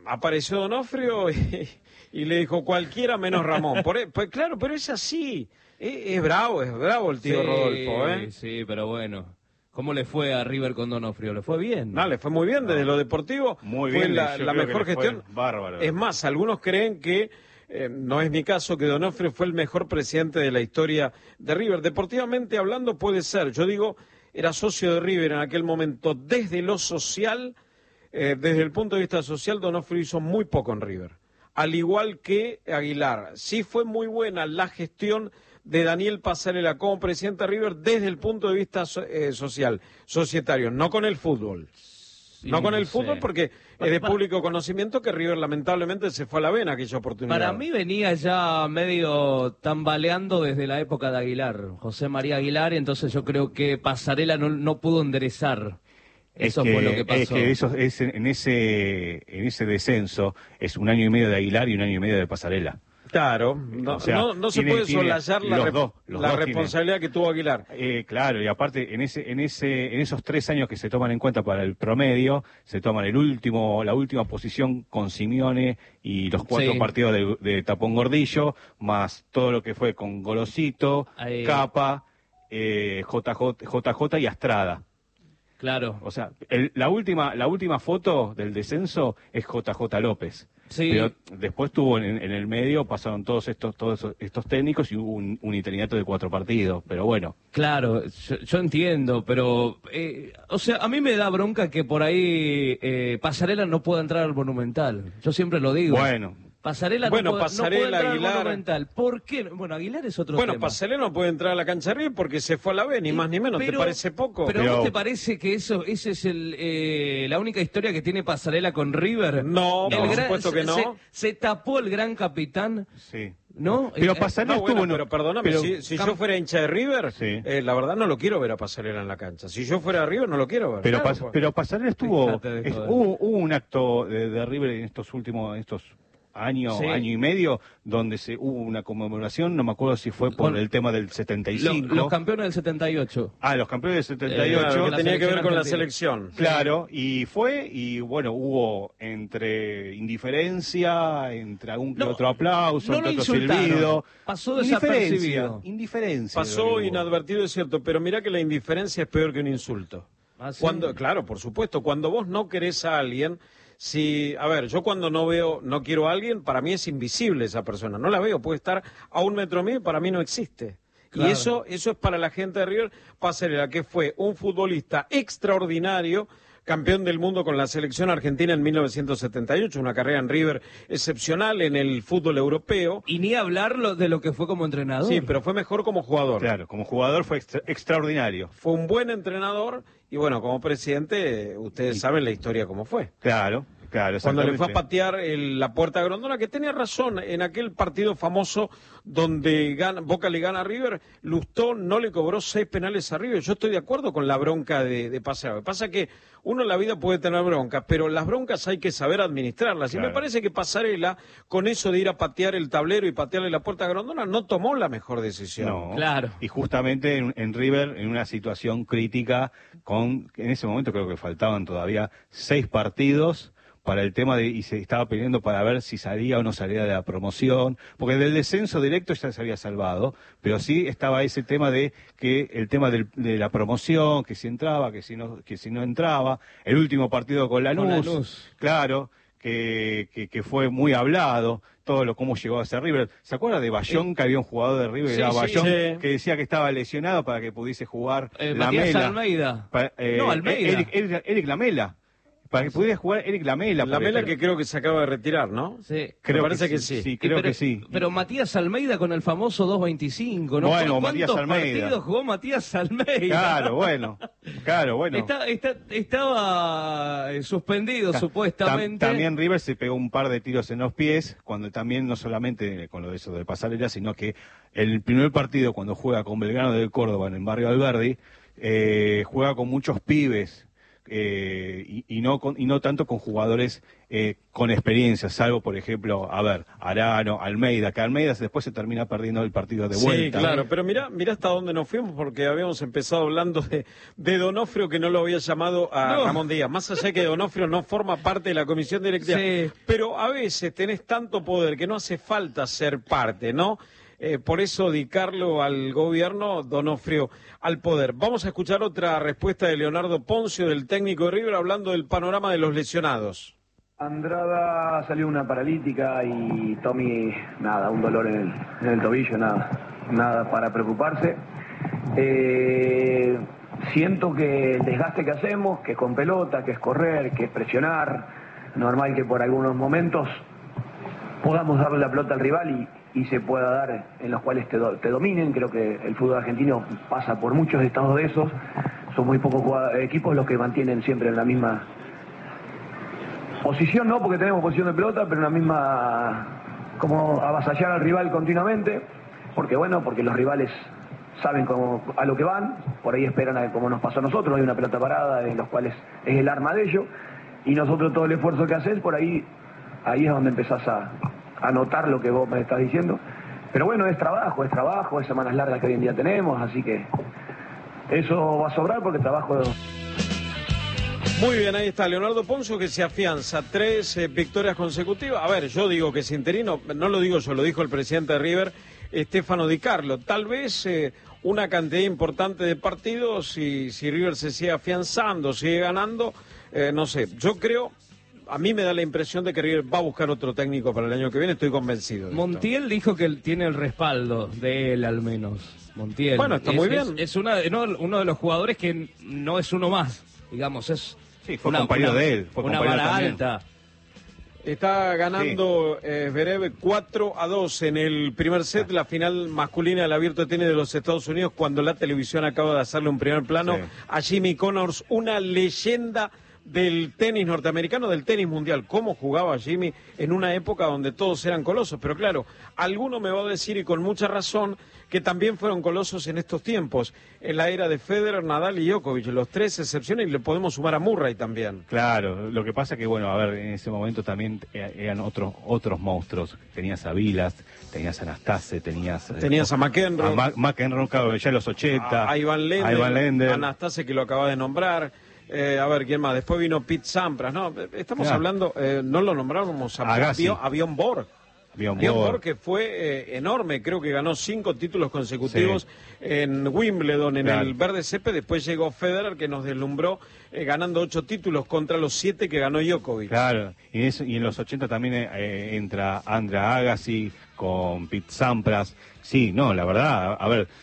apareció Donofrio y, y le dijo cualquiera menos Ramón. Por, pues claro, pero es así. Es, es bravo, es bravo el tío sí, Rodolfo, ¿eh? Sí, pero bueno. ¿Cómo le fue a River con Donofrio? ¿Le fue bien? No, le fue muy bien desde lo deportivo. Muy fue bien, la, yo la creo mejor que le fue gestión. bárbaro. Es más, algunos creen que, eh, no es mi caso, que Donofrio fue el mejor presidente de la historia de River. Deportivamente hablando puede ser. Yo digo, era socio de River en aquel momento. Desde lo social, eh, desde el punto de vista social, Donofrio hizo muy poco en River. Al igual que Aguilar. Sí fue muy buena la gestión de Daniel Pasarela como presidente de River desde el punto de vista so, eh, social, societario, no con el fútbol. Sí, no con el no fútbol sé. Porque es de público conocimiento que River lamentablemente se fue a la vena aquella oportunidad. Para mí venía ya medio tambaleando desde la época de Aguilar, José María Aguilar, y entonces yo creo que Pasarela no, no pudo enderezar. Eso es que, fue lo que pasó. Es que eso, es, en, ese, en ese descenso es un año y medio de Aguilar y un año y medio de Pasarela. Claro, no, o sea, no, no se tiene, puede soslayar la, los re, dos, los la dos responsabilidad tienen. que tuvo Aguilar. Eh, claro, y aparte en ese, en ese, en esos tres años que se toman en cuenta para el promedio, se toman el último, la última posición con Simeone y los cuatro sí. partidos de, de Tapón Gordillo, más todo lo que fue con Golosito, Ahí. Capa, eh, J J, J J y Astrada. Claro. O sea, el, la última, la última foto del descenso es J J López. Sí. Pero después tuvo en, en el medio, pasaron todos estos todos estos técnicos y hubo un, un interinato de cuatro partidos, pero bueno. Claro, yo, yo entiendo, pero, eh, o sea, a mí me da bronca que por ahí eh, Pasarela no pueda entrar al Monumental. Yo siempre lo digo. Bueno. Pasarela bueno, no, puede, Pasarela, no puede entrar Aguilar. al Monumental. ¿Por qué? Bueno, Aguilar es otro bueno, tema. Bueno, Pasarela no puede entrar a la cancha de River porque se fue a la B, ni más ni menos. Pero, ¿te parece poco? Pero, pero... ¿a vos te parece que eso ese es el eh, la única historia que tiene Pasarela con River? No, el por gran, supuesto que no. Se, se tapó el gran capitán. Sí. ¿No? Pero Pasarela no, bueno, estuvo... Pero perdóname, pero, si, si yo fuera hincha de River, sí. eh, la verdad no lo quiero ver a Pasarela en la cancha. Si yo fuera de River no lo quiero ver. Pero, claro, pas, pero Pasarela estuvo... Es, hubo, hubo un acto de, de River en estos últimos... estos año, sí. año y medio, donde se hubo una conmemoración, no me acuerdo si fue por Con, el tema del setenta y cinco. Los, los campeones del setenta y ocho. Ah, los campeones del setenta y ocho. Eh, claro, que tenía que ver con argentina. la selección. Claro, y fue, y bueno, hubo entre indiferencia, entre algún no, otro aplauso, no entre otro silbido. Pasó desapercibido. Indiferencia. Pasó inadvertido, es cierto, pero mirá que la indiferencia es peor que un insulto. ¿Ah, sí? Cuando, claro, por supuesto, cuando vos no querés a alguien... Si, a ver, yo cuando no veo, no quiero a alguien, para mí es invisible esa persona. No la veo, puede estar a un metro mío y para mí no existe. Claro. Y eso, eso es para la gente de River Pasarela, que fue un futbolista extraordinario, campeón del mundo con la selección argentina en mil novecientos setenta y ocho, una carrera en River excepcional en el fútbol europeo. Y ni hablar de lo que fue como entrenador. Sí, pero fue mejor como jugador. Claro, como jugador fue extra, extraordinario. Fue un buen entrenador y bueno, como presidente, ustedes saben la historia cómo fue. Claro. Claro, cuando le fue a patear el, la puerta de Grondona, que tenía razón, en aquel partido famoso donde gana, Boca le gana a River, Lustó no le cobró seis penales a River. Yo estoy de acuerdo con la bronca de, de Pasarela. Lo que pasa es que uno en la vida puede tener broncas, pero las broncas hay que saber administrarlas. Claro. Y me parece que Pasarela, con eso de ir a patear el tablero y patearle la puerta a Grondona, no tomó la mejor decisión. No, claro. Y justamente en, en River, en una situación crítica, con en ese momento creo que faltaban todavía seis partidos para el tema de, y se estaba peleando para ver si salía o no salía de la promoción, porque del descenso directo ya se había salvado, pero sí estaba ese tema de que el tema del, de la promoción, que si entraba, que si no, que si no entraba, el último partido con Lanús, con Lanús. Claro, que, que, que fue muy hablado, todo lo cómo llegó a ser River. ¿Se acuerda de Bayón, eh, que había un jugador de River, sí, era sí, Bayón, sí. que decía que estaba lesionado para que pudiese jugar eh, Lamela? Matías Almeida. Pa, eh, no, Almeida. Eric, Eric, Eric Lamela. Para que pudiera jugar Eric Lamela. Lamela porque, que creo que se acaba de retirar, ¿no? Sí. Creo Me parece que, que sí. Sí, creo pero, que sí. Pero Matías Almeida con el famoso dos veinticinco, ¿no? Bueno, ¿Cuántos Matías Almeida. partidos jugó Matías Almeida? Claro, bueno. Claro, bueno. Está, está, estaba suspendido, Ta supuestamente. Tam también River se pegó un par de tiros en los pies, cuando también no solamente con lo de eso de Pasarela, sino que el primer partido cuando juega con Belgrano del Córdoba en el barrio Alberdi, eh, juega con muchos pibes, eh, y, y, no con, y no tanto con jugadores eh, con experiencia, salvo, por ejemplo, a ver, Arano, Almeida, que Almeida después se termina perdiendo el partido de vuelta. Sí, claro, ¿eh? Pero mirá, mirá hasta dónde nos fuimos, porque habíamos empezado hablando de, de Donofrio, que no lo había llamado a no. Ramón Díaz. Más allá de que Donofrio no forma parte de la comisión directiva, sí. Pero a veces tenés tanto poder que no hace falta ser parte, ¿no? Eh, por eso dedicarlo al gobierno, Donofrio, al poder. Vamos a escuchar otra respuesta de Leonardo Poncio, del técnico de River, hablando del panorama de los lesionados. Andrada salió una paralítica y Tommy, nada, un dolor en el, en el tobillo, nada, nada para preocuparse. Eh, siento que el desgaste que hacemos, que es con pelota, que es correr, que es presionar, normal que por algunos momentos podamos darle la pelota al rival y, y se pueda dar en los cuales te, do, te dominen. Creo que el fútbol argentino pasa por muchos estados de esos. Son muy pocos equipos los que mantienen siempre en la misma posición, no porque tenemos posición de pelota, pero en la misma, como avasallar al rival continuamente, porque bueno, porque los rivales saben cómo, a lo que van, por ahí esperan a como nos pasó a nosotros, hay una pelota parada en los cuales es el arma de ellos, y nosotros todo el esfuerzo que haces, por ahí, ahí es donde empezás a, a notar lo que vos me estás diciendo. Pero bueno, es trabajo, es trabajo, es semanas largas que hoy en día tenemos, así que eso va a sobrar porque trabajo... Muy bien, ahí está Leonardo Poncio, que se afianza tres eh, victorias consecutivas. A ver, yo digo que es interino, no lo digo yo, lo dijo el presidente de River, Stefano Di Carlo. Tal vez eh, una cantidad importante de partidos, si, si River se sigue afianzando, sigue ganando, eh, no sé, yo creo... A mí me da la impresión de que River va a buscar otro técnico para el año que viene, estoy convencido. De Montiel esto. dijo que él tiene el respaldo de él, al menos. Montiel. Bueno, está es, muy bien. Es, es una, no, uno de los jugadores que no es uno más, digamos, es sí, fue una, compañero una, de él. Fue una vara también. alta. Está ganando sí. eh, Zverev cuatro a dos en el primer set, la final masculina del Abierto de Tenis de los Estados Unidos, cuando la televisión acaba de hacerle un primer plano sí. a Jimmy Connors, una leyenda del tenis norteamericano, del tenis mundial. Cómo jugaba Jimmy en una época donde todos eran colosos, pero claro, alguno me va a decir, y con mucha razón, que también fueron colosos en estos tiempos, en la era de Federer, Nadal y Djokovic, los tres excepciones, y le podemos sumar a Murray también. Claro, lo que pasa que, bueno, a ver, en ese momento también eran otros otros monstruos. Tenías a Vilas, tenías a Anastase, tenías... Tenías a McEnroe. A Ma McEnroe, claro, ya en los ochenta. A, a Ivan Lendl, a Ivan Lendl. A Anastase, que lo acaba de nombrar. Eh, a ver, ¿quién más? Después vino Pete Sampras, ¿no? Estamos yeah. hablando, eh, no lo nombramos a Avión, Avión Borg. Avión Borg, que fue eh, enorme, creo que ganó cinco títulos consecutivos sí. en Wimbledon, en claro. el verde césped. Después llegó Federer, que nos deslumbró eh, ganando ocho títulos contra los siete que ganó Djokovic. Claro, y, eso, y en los ochenta también eh, entra Andrea Agassi con Pete Sampras. Sí, no, la verdad, a ver...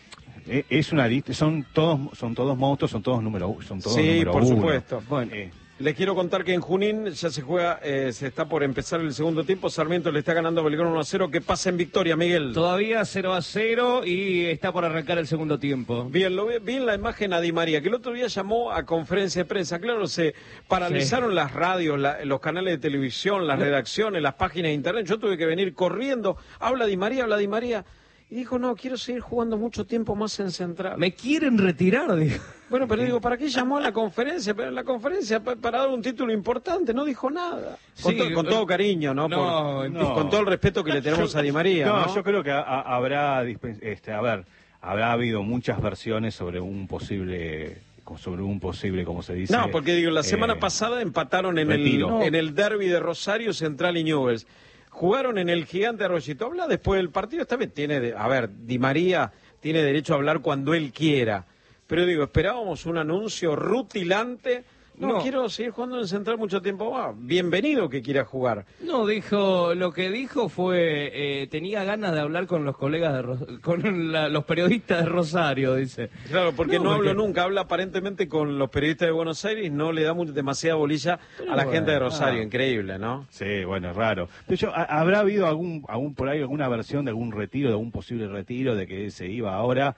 Es una lista, son todos, son todos monstruos, son todos número, son todos sí, número por uno. supuesto. Bueno, eh. les quiero contar que en Junín ya se juega, eh, se está por empezar el segundo tiempo. Sarmiento le está ganando a Belgrano uno a cero. ¿Qué pasa en Victoria, Miguel? Todavía cero a cero y está por arrancar el segundo tiempo. Bien, lo vi, vi en la imagen a Di María, que el otro día llamó a conferencia de prensa. Claro, se paralizaron sí. las radios, la, los canales de televisión, las redacciones, las páginas de internet. Yo tuve que venir corriendo. Habla Di María, habla Di María. Y dijo, no, quiero seguir jugando mucho tiempo más en Central. Me quieren retirar, dijo. Bueno, pero digo, ¿para qué llamó a la conferencia? Pero en la conferencia para dar un título importante, no dijo nada. Con, sí, to con todo cariño, ¿no? no, Por, no. Con todo el respeto que le tenemos yo, a Di María. No, ¿no? yo creo que a, a, habrá, este, a ver, habrá habido muchas versiones sobre un posible... sobre un posible, como se dice... No, porque digo, la semana eh, pasada empataron en retiro. el, no. en el derbi de Rosario, Central y Newell's. Jugaron en el Gigante Arroyito. Habla después del partido. Esta vez tiene, de, a ver, Di María tiene derecho a hablar cuando él quiera. Pero digo, esperábamos un anuncio rutilante. No, no, quiero seguir jugando en Central mucho tiempo más. Bienvenido que quiera jugar. No, dijo, lo que dijo fue, eh, tenía ganas de hablar con los colegas, de Ros con la, los periodistas de Rosario, dice. Claro, porque no, no porque... hablo nunca, habla aparentemente con los periodistas de Buenos Aires, no le da mucho, demasiada bolilla Pero a la bueno, gente de Rosario, ah. increíble, ¿no? Sí, bueno, es raro. Pero yo, ¿habrá habido algún, algún por ahí alguna versión de algún retiro, de algún posible retiro, de que se iba ahora?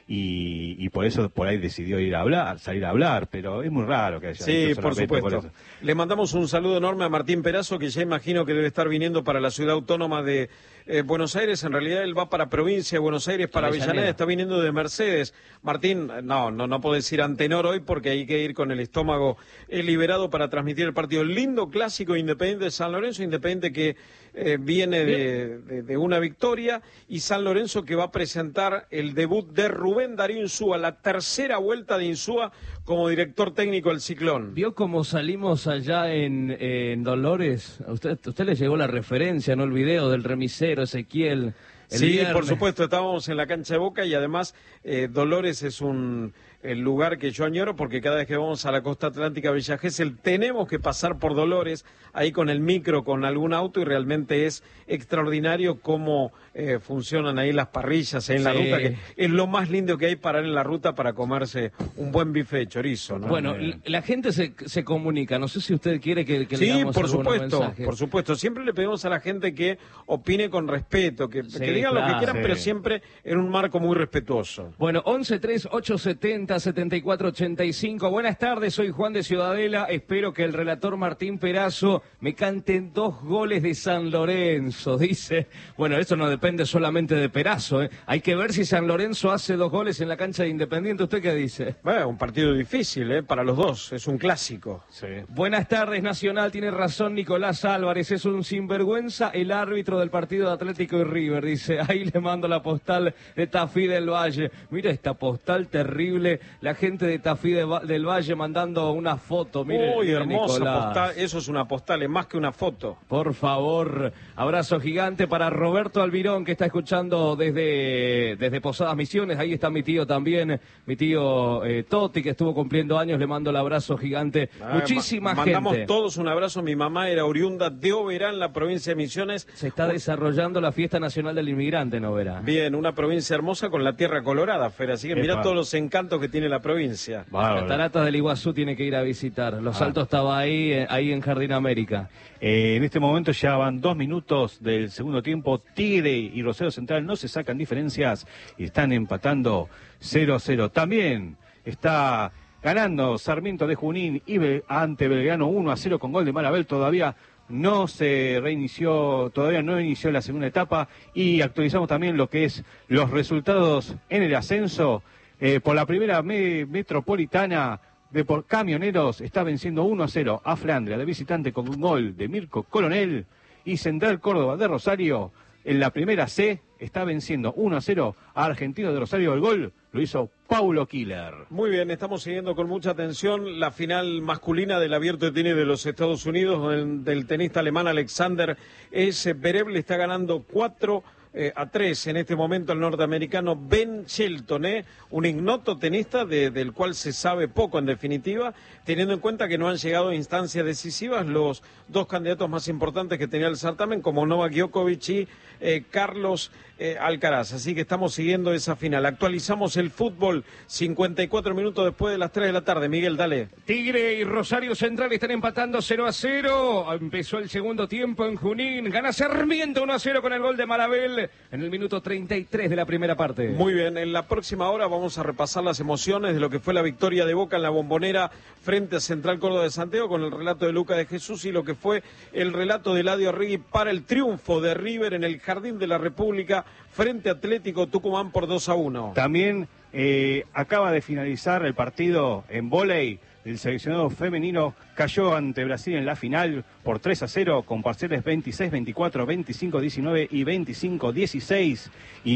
y, y por eso por ahí decidió ir a hablar, salir a hablar, pero es muy raro que haya Sí, dicho por solamente supuesto. eso. Le mandamos un saludo enorme a Martín Perazo, que ya imagino que debe estar viniendo para la ciudad autónoma de eh, Buenos Aires. En realidad él va para provincia de Buenos Aires, para Avellaneda. Avellaneda, está viniendo de Mercedes. Martín, no, no, no podés ir a Antenor hoy porque hay que ir con el estómago eh, liberado para transmitir el partido. Lindo clásico Independiente de San Lorenzo, Independiente que eh, viene de, de, de una victoria, y San Lorenzo que va a presentar el debut de Rubén Darío Insúa, la tercera vuelta de Insúa como director técnico del Ciclón. ¿Vio cómo salimos allá en, en Dolores? A usted, a usted le llegó la referencia, ¿no? El video del remisero Ezequiel. El Sí, viernes. por supuesto, estábamos en la cancha de Boca y además eh, Dolores es un el lugar que yo añoro porque cada vez que vamos a la costa atlántica Villa Gesell tenemos que pasar por Dolores, ahí con el micro, con algún auto, y realmente es extraordinario cómo eh, funcionan ahí las parrillas ahí en la Sí. ruta, que es lo más lindo que hay parar en la ruta para comerse un buen bife de chorizo, ¿no? Bueno, Eh, la gente se, se comunica, no sé si usted quiere que, que Sí, leamos por algunos supuesto, mensajes. por supuesto. Siempre le pedimos a la gente que opine con respeto, que, Sí, que digan lo que claro. quieran, Sí. pero siempre en un marco muy respetuoso. Bueno, once tres ocho setenta setenta y cuatro ochenta y cinco. Buenas tardes, soy Juan de Ciudadela. Espero que el relator Martín Perazo me cante dos goles de San Lorenzo, dice. Bueno, eso no depende solamente de Perazo, ¿eh? Hay que ver si San Lorenzo hace dos goles en la cancha de Independiente. ¿Usted qué dice? Bueno, un partido difícil, ¿eh? Para los dos, es un clásico. Sí. Buenas tardes, Nacional. Tiene razón Nicolás Álvarez. Es un sinvergüenza el árbitro del partido de Atlético y River. Dice, ahí le mando la postal de Tafí del Valle. Mira esta postal terrible. La gente de Tafí de Va- del Valle mandando una foto. Mire, Uy, mire, hermosa Nicolás. postal. Eso es una postal, es más que una foto. Por favor, abrazo gigante para Roberto Albirón, que está escuchando desde, desde Posadas Misiones. Ahí está mi tío también, mi tío eh, Toti, que estuvo cumpliendo años. Le mando el abrazo gigante. Ah, Muchísima ma- gente. Mandamos todos un abrazo. Mi mamá era oriunda de Oberá, en la provincia de Misiones. Se está desarrollando la Fiesta Nacional del Inmigrante, ¿no verá? Bien, una provincia hermosa con la tierra colorada, Fer. Así que mirá Epa. todos los encantos que tiene la provincia. Las Cataratas del Iguazú tiene que ir a visitar. Los Ah. Altos estaba ahí, eh, ahí en Jardín América. Eh, en este momento ya van dos minutos del segundo tiempo. Tigre y Rosario Central no se sacan diferencias y están empatando cero a cero. También está ganando Sarmiento de Junín y Bel- ante Belgrano uno a cero con gol de Marabel. Todavía no se reinició, todavía no inició la segunda etapa, y actualizamos también lo que es los resultados en el ascenso. Eh, por la primera me- metropolitana de por Camioneros está venciendo uno a cero a Flandria de visitante con un gol de Mirko Coronel, y Central Córdoba de Rosario en la primera C está venciendo uno a cero a Argentino de Rosario. El gol lo hizo Paulo Killer. Muy bien, estamos siguiendo con mucha atención la final masculina del Abierto de Tenis de los Estados Unidos, del, del tenista alemán Alexander S. Zverev. Le está ganando cuatro eh, a tres en este momento al norteamericano Ben Shelton, ¿eh? Un ignoto tenista de- del cual se sabe poco en definitiva, teniendo en cuenta que no han llegado a instancias decisivas los dos candidatos más importantes que tenía el certamen, como Novak Djokovic y eh, Carlos eh, Alcaraz. Así que estamos siguiendo esa final. Actualizamos el fútbol cincuenta y cuatro minutos después de las tres de la tarde. Miguel, dale. Tigre y Rosario Central están empatando cero a cero. Empezó el segundo tiempo en Junín. Gana Sarmiento uno a cero con el gol de Marabel en el minuto treinta y tres de la primera parte. Muy bien, en la próxima hora vamos a repasar las emociones de lo que fue la victoria de Boca en la Bombonera frente a Central Córdoba de Santiago, con el relato de Luca de Jesús y lo que fue el relato de Eladio Arregui para el triunfo de River en el Jardín de la República frente a Atlético Tucumán por dos a uno. También eh, acaba de finalizar el partido en vóley. El seleccionado femenino cayó ante Brasil en la final por tres a cero con parciales veintiséis veinticuatro, veinticinco diecinueve y veinticinco dieciséis.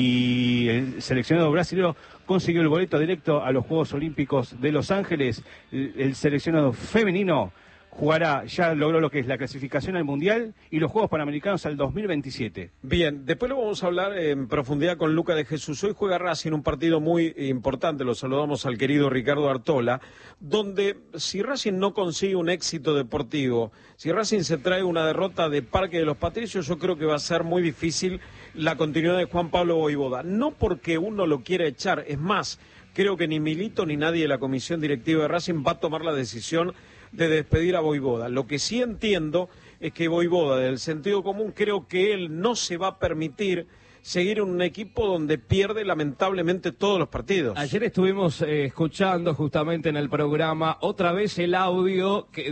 Y el seleccionado brasileño consiguió el boleto directo a los Juegos Olímpicos de Los Ángeles. El, el seleccionado femenino jugará, ya logró lo que es la clasificación al Mundial y los Juegos Panamericanos al dos mil veintisiete. Bien, después lo vamos a hablar en profundidad con Luca de Jesús. Hoy juega Racing, un partido muy importante, lo saludamos al querido Ricardo Artola, donde si Racing no consigue un éxito deportivo, si Racing se trae una derrota de Parque de los Patricios, yo creo que va a ser muy difícil la continuidad de Juan Pablo Voivoda. No porque uno lo quiera echar, es más, creo que ni Milito ni nadie de la comisión directiva de Racing va a tomar la decisión de despedir a Voivoda. Lo que sí entiendo es que Voivoda, del sentido común, creo que él no se va a permitir seguir en un equipo donde pierde lamentablemente todos los partidos. Ayer estuvimos eh, escuchando justamente en el programa otra vez el audio que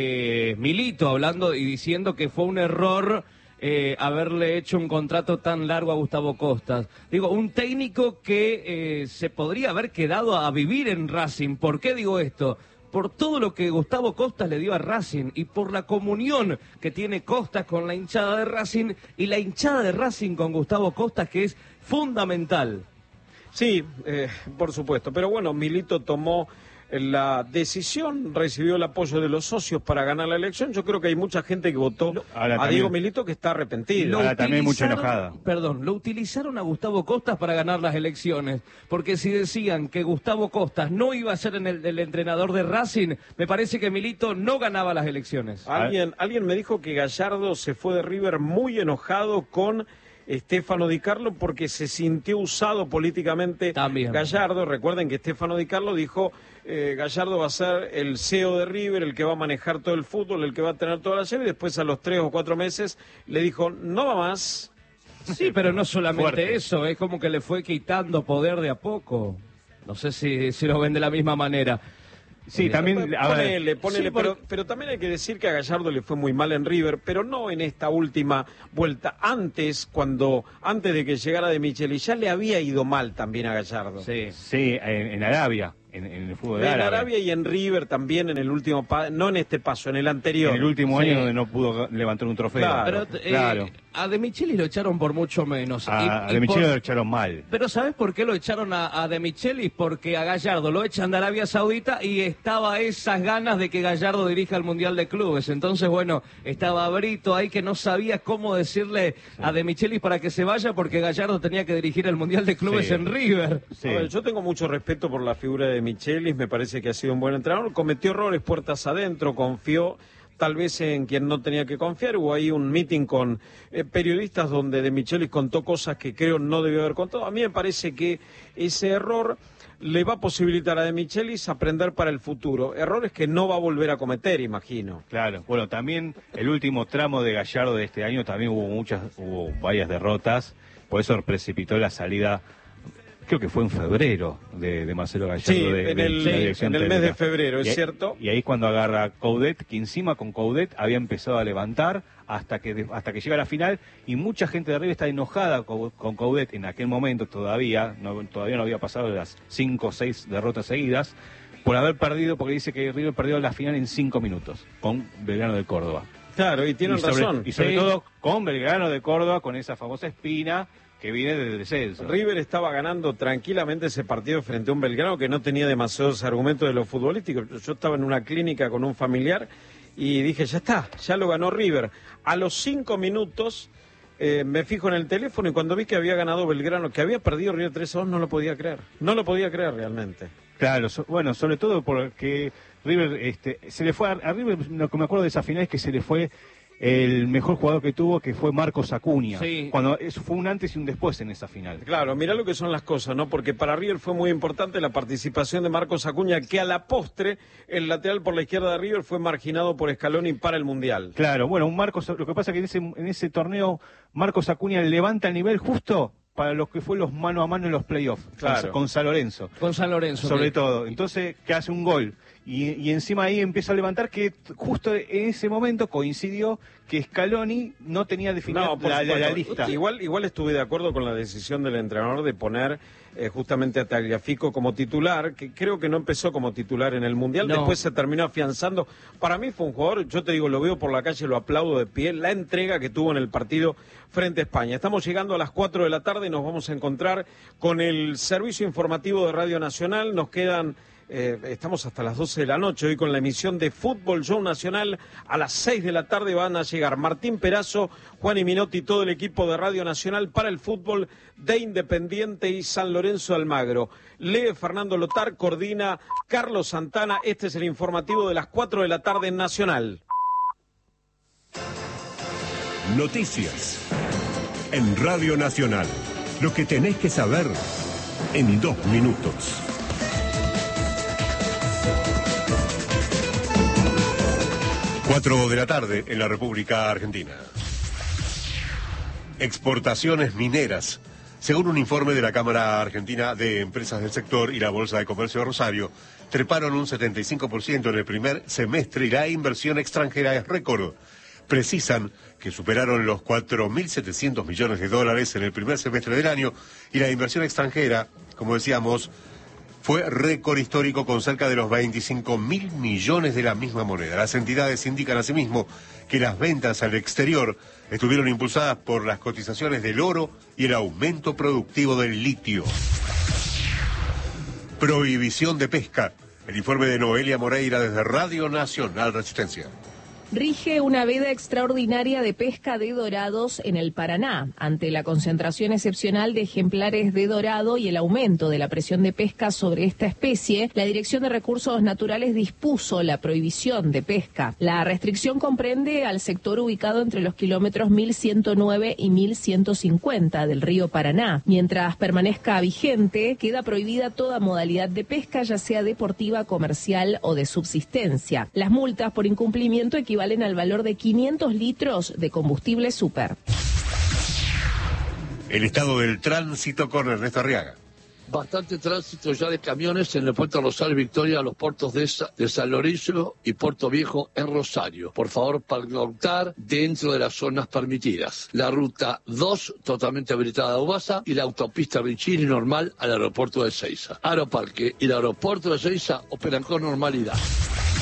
de Milito hablando y diciendo que fue un error eh, haberle hecho un contrato tan largo a Gustavo Costas. Digo, un técnico que eh, se podría haber quedado a vivir en Racing. ¿Por qué digo esto? Por todo lo que Gustavo Costas le dio a Racing y por la comunión que tiene Costas con la hinchada de Racing y la hinchada de Racing con Gustavo Costas, que es fundamental. Sí, eh, por supuesto, pero bueno, Milito tomó la decisión, recibió el apoyo de los socios para ganar la elección. Yo creo que hay mucha gente que votó Ahora a también, Diego Milito que está arrepentido. Ahora también mucha enojada. Perdón, lo utilizaron a Gustavo Costas para ganar las elecciones, porque si decían que Gustavo Costas no iba a ser en el, el entrenador de Racing, me parece que Milito no ganaba las elecciones. Alguien, alguien me dijo que Gallardo se fue de River muy enojado con Stefano Di Carlo porque se sintió usado políticamente. También. Gallardo. Recuerden que Stefano Di Carlo dijo eh, Gallardo va a ser el C E O de River, el que va a manejar todo el fútbol, el que va a tener toda la llave, y después a los tres o cuatro meses le dijo no va más. Sí, pero no solamente Fuerte. eso, es como que le fue quitando poder de a poco. No sé si, si lo ven de la misma manera. Sí, también... a ver, Ponele, ponele, Sí, por- pero, pero también hay que decir que a Gallardo le fue muy mal en River, pero no en esta última vuelta. Antes, cuando antes de que llegara De Micheli, ya le había ido mal también a Gallardo. Sí, sí en, en Arabia, en, en el fútbol de En Árabe. Arabia y en River también en el último paso, no en este paso, en el anterior. En el último Sí. año donde no pudo levantar un trofeo. Claro, Pero, eh, claro. a De Micheli lo echaron por mucho menos. A, Y- a y De Micheli por- lo echaron mal. Pero ¿sabes por qué lo echaron a, a De Michelis? Porque a Gallardo lo echan de Arabia Saudita y estaba esas ganas de que Gallardo dirija el Mundial de Clubes. Entonces, bueno, estaba Brito ahí que no sabía cómo decirle a De Michelis para que se vaya porque Gallardo tenía que dirigir el Mundial de Clubes Sí. en River. A ver, yo tengo mucho respeto por la figura de Michelis, me parece que ha sido un buen entrenador, cometió errores puertas adentro, confió tal vez en quien no tenía que confiar. Hubo ahí un meeting con eh, periodistas donde De Michelis contó cosas que creo no debió haber contado. A mí me parece que ese error le va a posibilitar a De Michelis aprender para el futuro. Errores que no va a volver a cometer, imagino. Claro, bueno, también el último tramo de Gallardo de este año también hubo muchas, hubo varias derrotas, por eso precipitó la salida, creo que fue en febrero, de, de Marcelo Gallardo. Sí, de, en de el- la dirección en el mes técnica. de febrero, es Y ahí- cierto. Y ahí cuando agarra Coudet, que encima con Coudet había empezado a levantar hasta que de- hasta que llega a la final, y mucha gente de River está enojada con, con Coudet en aquel momento todavía, no, todavía no había pasado de las cinco o seis derrotas seguidas, por haber perdido, porque dice que River perdió la final en cinco minutos con Belgrano de Córdoba. Claro, y tienen y sobre, razón. Y sobre Sí. todo con Belgrano de Córdoba, con esa famosa espina que viene del descenso. River estaba ganando tranquilamente ese partido frente a un Belgrano que no tenía demasiados argumentos de lo futbolístico. Yo estaba en una clínica con un familiar y dije, ya está, ya lo ganó River. A los cinco minutos eh, me fijo en el teléfono y cuando vi que había ganado Belgrano, que había perdido River tres a dos, no lo podía creer. No lo podía creer realmente. Claro, so- bueno, sobre todo porque River, este, se le fue a, a River, lo que me acuerdo de esa final es que se le fue el mejor jugador que tuvo, que fue Marcos Acuña. Sí. Cuando eso fue un antes y un después en esa final. Claro, mirá lo que son las cosas, ¿no? Porque para River fue muy importante la participación de Marcos Acuña, que a la postre, el lateral por la izquierda de River fue marginado por Scaloni para el Mundial. Claro, bueno, un Marcos, lo que pasa es que en ese, en ese torneo Marcos Acuña levanta el nivel justo para lo que fue los mano a mano en los playoffs, Claro. con, con San Lorenzo. Con San Lorenzo. Sobre sí. todo. Entonces, que hace un gol. Y, y encima ahí empieza a levantar que t- justo en ese momento coincidió que Scaloni no tenía definida No, por la, la- la supuesto. lista. Igual, igual estuve de acuerdo con la decisión del entrenador de poner eh, justamente a Tagliafico como titular, que creo que no empezó como titular en el Mundial, No. después se terminó afianzando. Para mí fue un jugador, yo te digo, lo veo por la calle, lo aplaudo de pie, la entrega que tuvo en el partido frente a España. Estamos llegando a las cuatro de la tarde y nos vamos a encontrar con el servicio informativo de Radio Nacional. Nos quedan... Eh, estamos hasta las doce de la noche hoy con la emisión de Fútbol Show Nacional. A las seis de la tarde van a llegar Martín Perazo, Juan y Minotti y todo el equipo de Radio Nacional para el fútbol de Independiente y San Lorenzo de Almagro. Lee Fernando Lotar, coordina Carlos Santana. Este es el informativo de las cuatro de la tarde en Nacional. Noticias en Radio Nacional. Lo que tenés que saber en dos minutos. Cuatro de la tarde en la República Argentina. Exportaciones mineras. Según un informe de la Cámara Argentina de Empresas del Sector y la Bolsa de Comercio de Rosario, treparon un setenta y cinco por ciento en el primer semestre y la inversión extranjera es récord. Precisan que superaron los cuatro mil setecientos millones de dólares en el primer semestre del año y la inversión extranjera, como decíamos, fue récord histórico con cerca de los veinticinco mil millones de la misma moneda. Las entidades indican asimismo que las ventas al exterior estuvieron impulsadas por las cotizaciones del oro y el aumento productivo del litio. Prohibición de pesca. El informe de Noelia Moreira desde Radio Nacional Resistencia. Rige una veda extraordinaria de pesca de dorados en el Paraná. Ante la concentración excepcional de ejemplares de dorado y el aumento de la presión de pesca sobre esta especie, la Dirección de Recursos Naturales dispuso la prohibición de pesca. La restricción comprende al sector ubicado entre los kilómetros mil ciento nueve y mil ciento cincuenta del río Paraná. Mientras permanezca vigente, queda prohibida toda modalidad de pesca, ya sea deportiva, comercial o de subsistencia. Las multas por incumplimiento equivalen valen al valor de quinientos litros de combustible super. El estado del tránsito con Ernesto Arriaga. Bastante tránsito ya de camiones en el puerto Rosario Victoria, a los puertos de, Sa de San Lorenzo y Puerto Viejo en Rosario. Por favor, pernoctar dentro de las zonas permitidas. La ruta dos, totalmente habilitada a Ubasa, y la autopista Richini normal al aeropuerto de Seiza. Aeroparque y el aeropuerto de Seiza operan con normalidad.